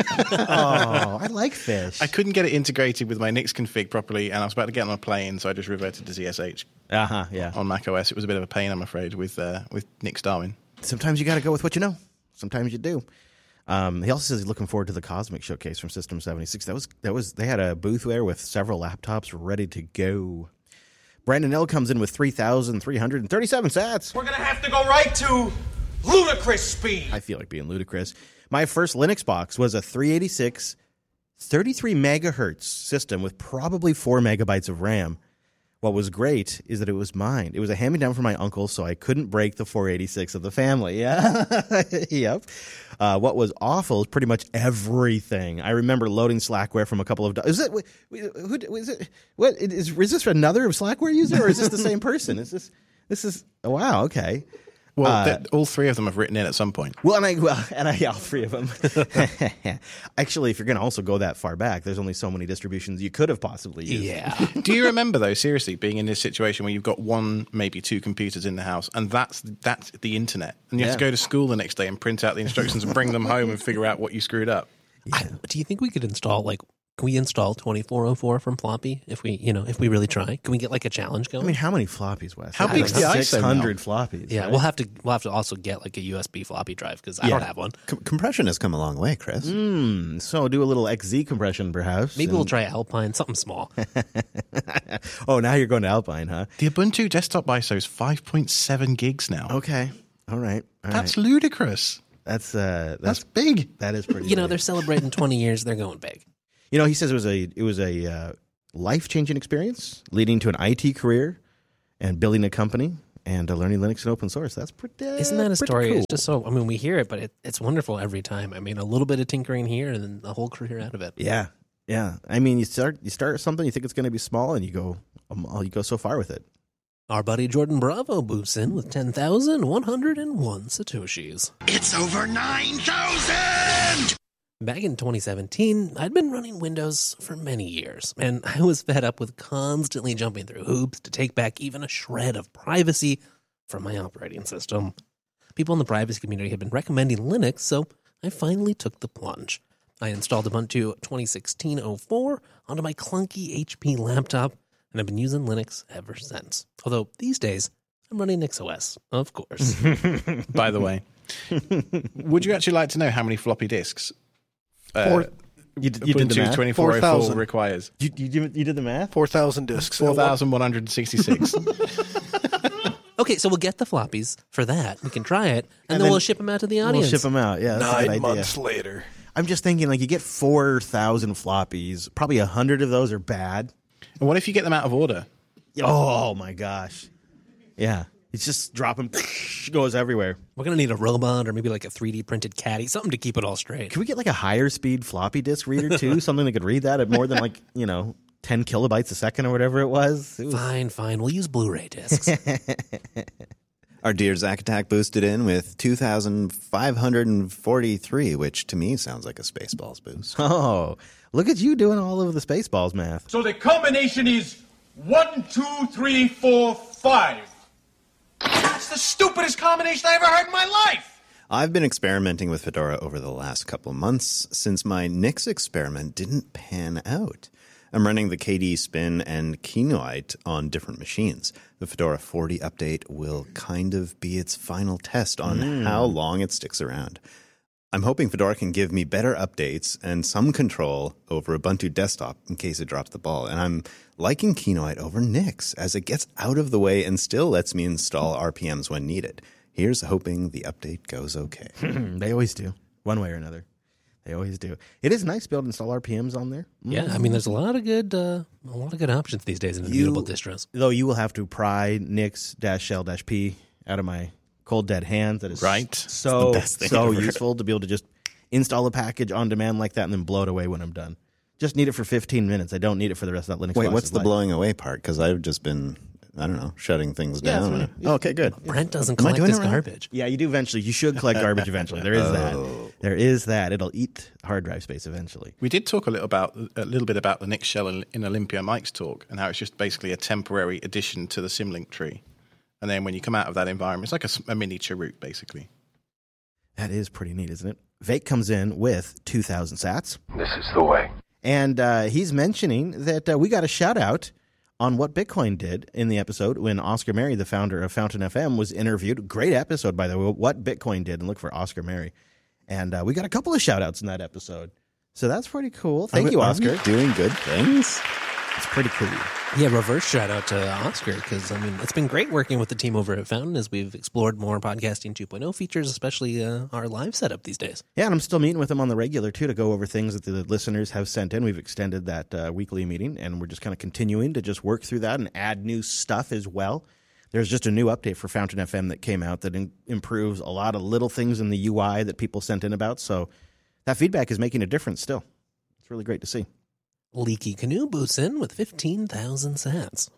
Oh, I like Fish. I couldn't get it integrated with my Nix config properly, and I was about to get on a plane, so I just reverted to Z S H Uh-huh, yeah. on macOS. It was a bit of a pain, I'm afraid, with uh, with Nix Darwin. Sometimes you got to go with what you know. Sometimes you do. Um, he also says he's looking forward to the Cosmic Showcase from System seventy-six. That was that was they had a booth there with several laptops ready to go. Brandon L comes in with three thousand three hundred thirty-seven sats. We're gonna have to go right to ludicrous speed. I feel like being ludicrous. My first Linux box was a three eighty-six, thirty-three megahertz system with probably four megabytes of RAM. What was great is that it was mine. It was a hand-me-down from my uncle, so I couldn't break the four eighty-six of the family. Yeah, yep. Uh, what was awful is pretty much everything. I remember loading Slackware from a couple of. Do- is it? Who is it? What is? Is this another Slackware user, or is this the same person? Is this? This is. Oh, wow. Okay. Well, Uh, th- all three of them have written in at some point. Well, and I well, and I yeah, all three of them. Actually, if you're going to also go that far back, there's only so many distributions you could have possibly used. Yeah. Do you remember, though, seriously, being in this situation where you've got one, maybe two computers in the house, and that's that's the internet, and you have to Yeah. go to school the next day and print out the instructions and bring them home and figure out what you screwed up? I, do you think we could install like Can we install twenty-four oh four from floppy if we, you know, if we really try? Can we get like a challenge going? I mean, how many floppies, Wes? How big's the I S O six hundred floppies. Yeah, right? we'll have to we'll have to also get like a U S B floppy drive because I Yeah. don't have one. Com- compression has come a long way, Chris. Mm, so do a little X Z compression, perhaps. Maybe we'll and- try Alpine, something small. Oh, now you're going to Alpine, huh? The Ubuntu desktop I S O is five point seven gigs now. Okay. All right. All That's right. ludicrous. That's uh, That's big. That is pretty. You know, big. they're celebrating twenty years. They're going big. You know, he says it was a it was a uh, life changing experience, leading to an I T career and building a company and uh, learning Linux and open source. That's pretty. Uh, Isn't that a pretty story? cool. It's just so. I mean, we hear it, but it, it's wonderful every time. I mean, a little bit of tinkering here, and then the whole career out of it. Yeah, yeah. I mean, you start you start something, you think it's going to be small, and you go um, you go so far with it. Our buddy Jordan Bravo boosts in with ten thousand one hundred one satoshis. It's over nine thousand! Back in twenty seventeen, I'd been running Windows for many years, and I was fed up with constantly jumping through hoops to take back even a shred of privacy from my operating system. People in the privacy community had been recommending Linux, so I finally took the plunge. I installed Ubuntu twenty sixteen oh four onto my clunky H P laptop, and I've been using Linux ever since. Although these days, I'm running NixOS, of course. By the way, would you actually like to know how many floppy disks uh, Four, you, d- you did the Ubuntu math? twenty-four oh four four thousand requires? You, you, did- you did the math? four thousand discs. four thousand one hundred sixty-six. Okay, so we'll get the floppies for that. We can try it, and, And then, then we'll ship them out to the We'll audience. ship them out. Yeah, that's a good Nine idea. months later. I'm just thinking, like, you get four thousand floppies. Probably a hundred of those are bad. And what if you get them out of order? Oh my gosh! Yeah, it's just dropping, goes everywhere. We're going to need a robot or maybe like a three D printed caddy, something to keep it all straight. Can we get like a higher speed floppy disk reader too? Something that could read that at more than like, you know, ten kilobytes a second or whatever it was. It was... Fine, fine. We'll use Blu-ray discs. Our dear Zack Attack boosted in with two thousand five hundred forty-three, which to me sounds like a Spaceballs boost. Oh, look at you doing all of the Spaceballs math. So the combination is one, two, three, four, five. That's the stupidest combination I ever heard in my life. I've been experimenting with Fedora over the last couple of months since my Nix experiment didn't pan out. I'm running the K D Spin and Kinoite on different machines. The Fedora forty update will kind of be its final test on Mm. how long it sticks around. I'm hoping Fedora can give me better updates and some control over Ubuntu desktop in case it drops the ball. And I'm liking Kinoite over Nix as it gets out of the way and still lets me install R P Ms when needed. Here's hoping the update goes okay. They always do, one way or another. They always do. It is nice to be able to install R P Ms on there. Yeah, I mean, there's a lot of good, uh, a lot of good options these days in immutable distros. Though you will have to pry Nix-shell-p out of my cold dead hands. That is Right. so It's the best thing so ever. useful to be able to just install a package on demand like that and then blow it away when I'm done. Just need it for fifteen minutes. I don't need it for the rest of that Linux. Wait, process what's the life. blowing away part? Because I've just been, I don't know, shutting things Yeah, down. that's right. Oh, okay, good. Brent doesn't Am I collect doing his it right? garbage. Yeah, you do eventually. You should collect garbage eventually. There is Oh. that. There is that. It'll eat hard drive space eventually. We did talk a little about a little bit about the Nix shell in in Olympia Mike's talk and how it's just basically a temporary addition to the Symlink tree. And then when you come out of that environment, it's like a, s- a miniature root, basically. That is pretty neat, isn't it? Vake comes in with two thousand sats. This is the way. And uh, he's mentioning that uh, we got a shout out on what Bitcoin did in the episode when Oscar Mary, the founder of Fountain F M, was interviewed. Great episode, by the way, what Bitcoin did, and look for Oscar Mary. And uh, we got a couple of shout outs in that episode. So that's pretty cool. Thank Are we- you, are Oscar. we doing good things? It's pretty cool. Yeah, reverse shout out to Oscar because, I mean, it's been great working with the team over at Fountain as we've explored more podcasting two point oh features, especially uh, our live setup these days. Yeah, and I'm still meeting with them on the regular, too, to go over things that the listeners have sent in. We've extended that uh, weekly meeting, and we're just kind of continuing to just work through that and add new stuff as well. There's just a new update for Fountain F M that came out that in- improves a lot of little things in the U I that people sent in about. So that feedback is making a difference still. It's really great to see. Leaky Canoe boosts in with fifteen thousand sats.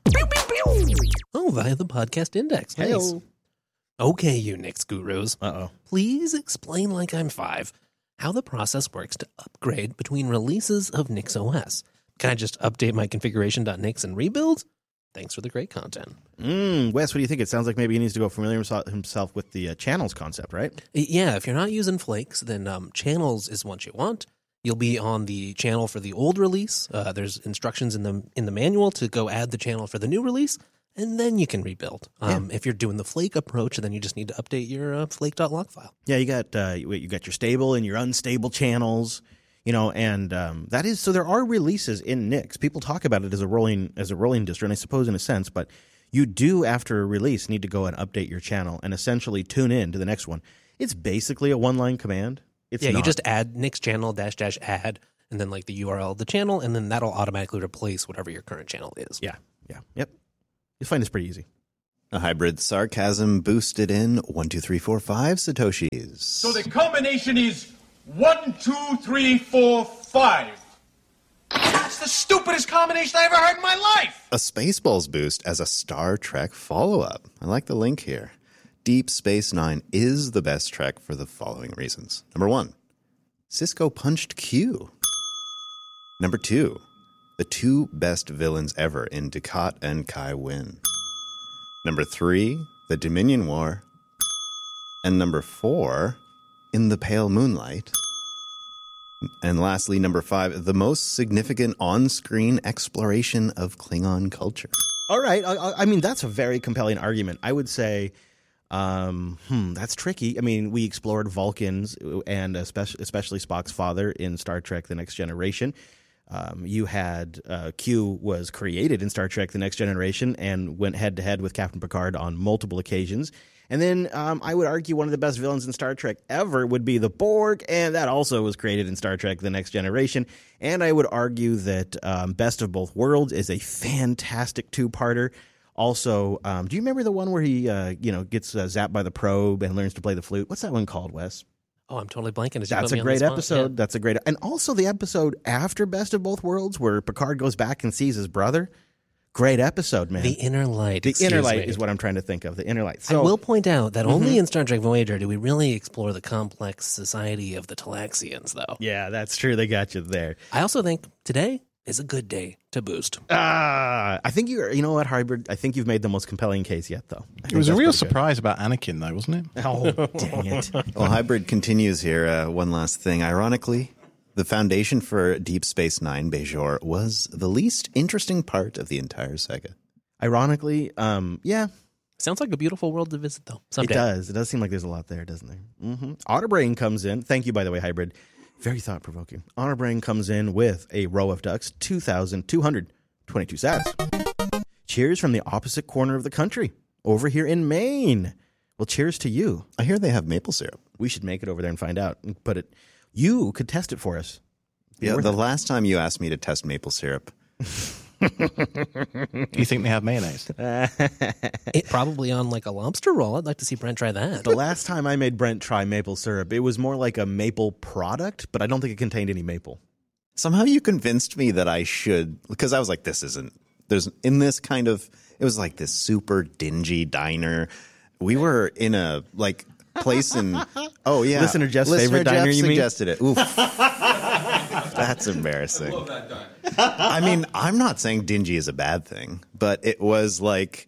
Oh, via the podcast index. Nice. Hey-o. Okay, you Nix gurus. Uh-oh. Please explain like I'm five how the process works to upgrade between releases of NixOS. Can I just update my configuration.nix and rebuild? Thanks for the great content. Mm, Wes, what do you think? It sounds like maybe he needs to go familiar himself- himself with the uh, channels concept, right? Yeah, if you're not using Flakes, then um, channels is what you want. You'll be on the channel for the old release. Uh, there's instructions in the in the manual to go add the channel for the new release, and then you can rebuild. Um, yeah. If you're doing the Flake approach, then you just need to update your uh, flake.log file. Yeah, you got uh, you got your stable and your unstable channels, you know, and um, that is so. There are releases in Nix. People talk about it as a rolling as a rolling distro, and I suppose in a sense, but you do after a release need to go and update your channel and essentially tune in to the next one. It's basically a one line command. It's yeah, not. You just add Nix channel dash dash add, and then like the U R L of the channel, and then that'll automatically replace whatever your current channel is. Yeah, yeah, yep. You'll find this pretty easy. A hybrid sarcasm boosted in one, two, three, four, five Satoshis. So the combination is one, two, three, four, five. That's the stupidest combination I ever heard in my life. A Spaceballs boost as a Star Trek follow-up. I like the link here. Deep Space Nine is the best Trek for the following reasons. Number one, Sisko punched Q. Number two, the two best villains ever in Dukat and Kai Wynn. Number three, the Dominion War. And number four, In the Pale Moonlight. And lastly, number five, the most significant on-screen exploration of Klingon culture. All right. I, I mean, that's a very compelling argument. I would say, um, hmm, that's tricky. I mean, we explored Vulcans and especially, especially Spock's father in Star Trek The Next Generation. Um, you had uh, Q was created in Star Trek The Next Generation and went head-to-head with Captain Picard on multiple occasions. And then um, I would argue one of the best villains in Star Trek ever would be the Borg, and that also was created in Star Trek The Next Generation. And I would argue that um, Best of Both Worlds is a fantastic two-parter. Also, um, do you remember the one where he uh, you know, gets uh, zapped by the probe and learns to play the flute? What's that one called, Wes? Oh, I'm totally blanking. That's a great episode. Yeah. That's a great, and also the episode after Best of Both Worlds where Picard goes back and sees his brother. Great episode, man. The Inner Light. The Inner Light me. is what I'm trying to think of. The Inner Light. So, I will point out that mm-hmm. only in Star Trek Voyager do we really explore the complex society of the Talaxians, though. Yeah, that's true. They got you there. I also think today is a good day to boost. Ah, uh, I think you're. You know what, Hybrid? I think you've made the most compelling case yet, though. It was a real surprise about Anakin, though, wasn't it? Oh, dang it! Well, Hybrid continues here. Uh, one last thing. Ironically, the foundation for Deep Space Nine, Bajor, was the least interesting part of the entire saga. Ironically, um, yeah. Sounds like a beautiful world to visit, though. Someday. It does. It does seem like there's a lot there, doesn't there? Mm-hmm. Otterbrain comes in. Thank you, by the way, Hybrid. Very thought-provoking. Otterbrain comes in with a row of ducks, two thousand two hundred twenty-two sats. Cheers from the opposite corner of the country, over here in Maine. Well, cheers to you. I hear they have maple syrup. We should make it over there and find out. But it, you could test it for us. Yeah, the last time you asked me to test maple syrup. Do you think they have mayonnaise? It probably on like a lobster roll. I'd like to see Brent try that. The last time I made Brent try maple syrup, it was more like a maple product, but I don't think it contained any maple. Somehow you convinced me that I should, because I was like, this isn't, there's in this kind of, it was like this super dingy diner. We were in a like place in, oh yeah. Listener Jeff's Listener favorite Jeff diner, you suggested mean? it. Oof. That's embarrassing. I mean, I'm not saying dingy is a bad thing, but it was like,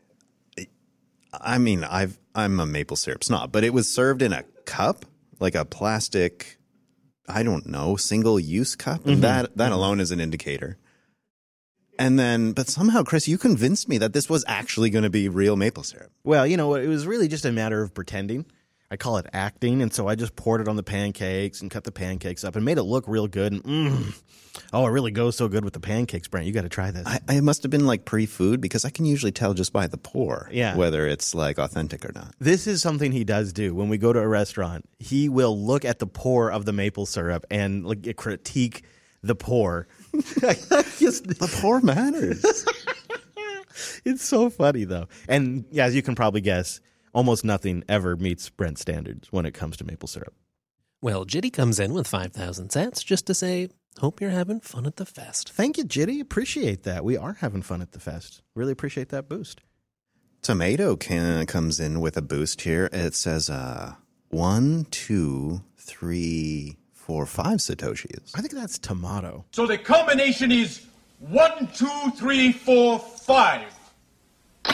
I mean, I've, I'm a maple syrup snob, but it was served in a cup, like a plastic, I don't know, single use cup. And Mm-hmm. that, that alone is an indicator. And then, but somehow, Chris, you convinced me that this was actually going to be real maple syrup. Well, you know, it was really just a matter of pretending. I call it acting, and so I just poured it on the pancakes and cut the pancakes up and made it look real good. And mm, oh, it really goes so good with the pancakes, Brent. You got to try this. I, I must have been like pre-food because I can usually tell just by the pour Yeah. whether it's like authentic or not. This is something he does do. When we go to a restaurant, he will look at the pour of the maple syrup and like critique the pour. Just, the pour matters. It's so funny, though. And yeah, as you can probably guess, almost nothing ever meets Brent standards when it comes to maple syrup. Well, Jitty comes in with five thousand sats just to say, hope you're having fun at the fest. Thank you, Jitty. Appreciate that. We are having fun at the fest. Really appreciate that boost. Tomato can, comes in with a boost here. It says uh, one, two, three, four, five Satoshis. I think that's tomato. So the combination is one, two, three, four, five. That's the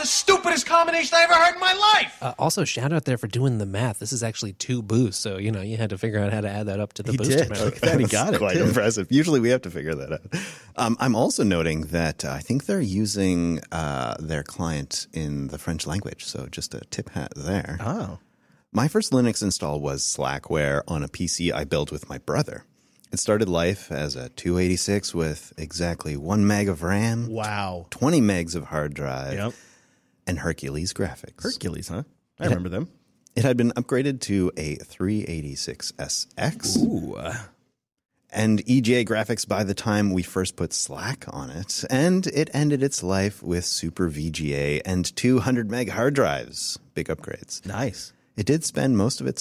the stupidest combination I ever heard in my life. Uh, also, shout out there for doing the math. This is actually two boosts, so you know you had to figure out how to add that up to the He booster did. amount. Look at that. He got it. Quite too. impressive. Usually we have to figure that out. Um, I'm also noting that uh, I think they're using uh, their client in the French language. So just a tip hat there. Oh. My first Linux install was Slackware on a P C I built with my brother. It started life as a two eighty-six with exactly one meg of RAM. Wow. twenty megs of hard drive. Yep. And Hercules graphics. Hercules, huh? I It remember had- them. It had been upgraded to a three eighty-six S X. Ooh. And E G A graphics by the time we first put Slack on it. And it ended its life with Super V G A and two hundred meg hard drives. Big upgrades. Nice. It did spend most of its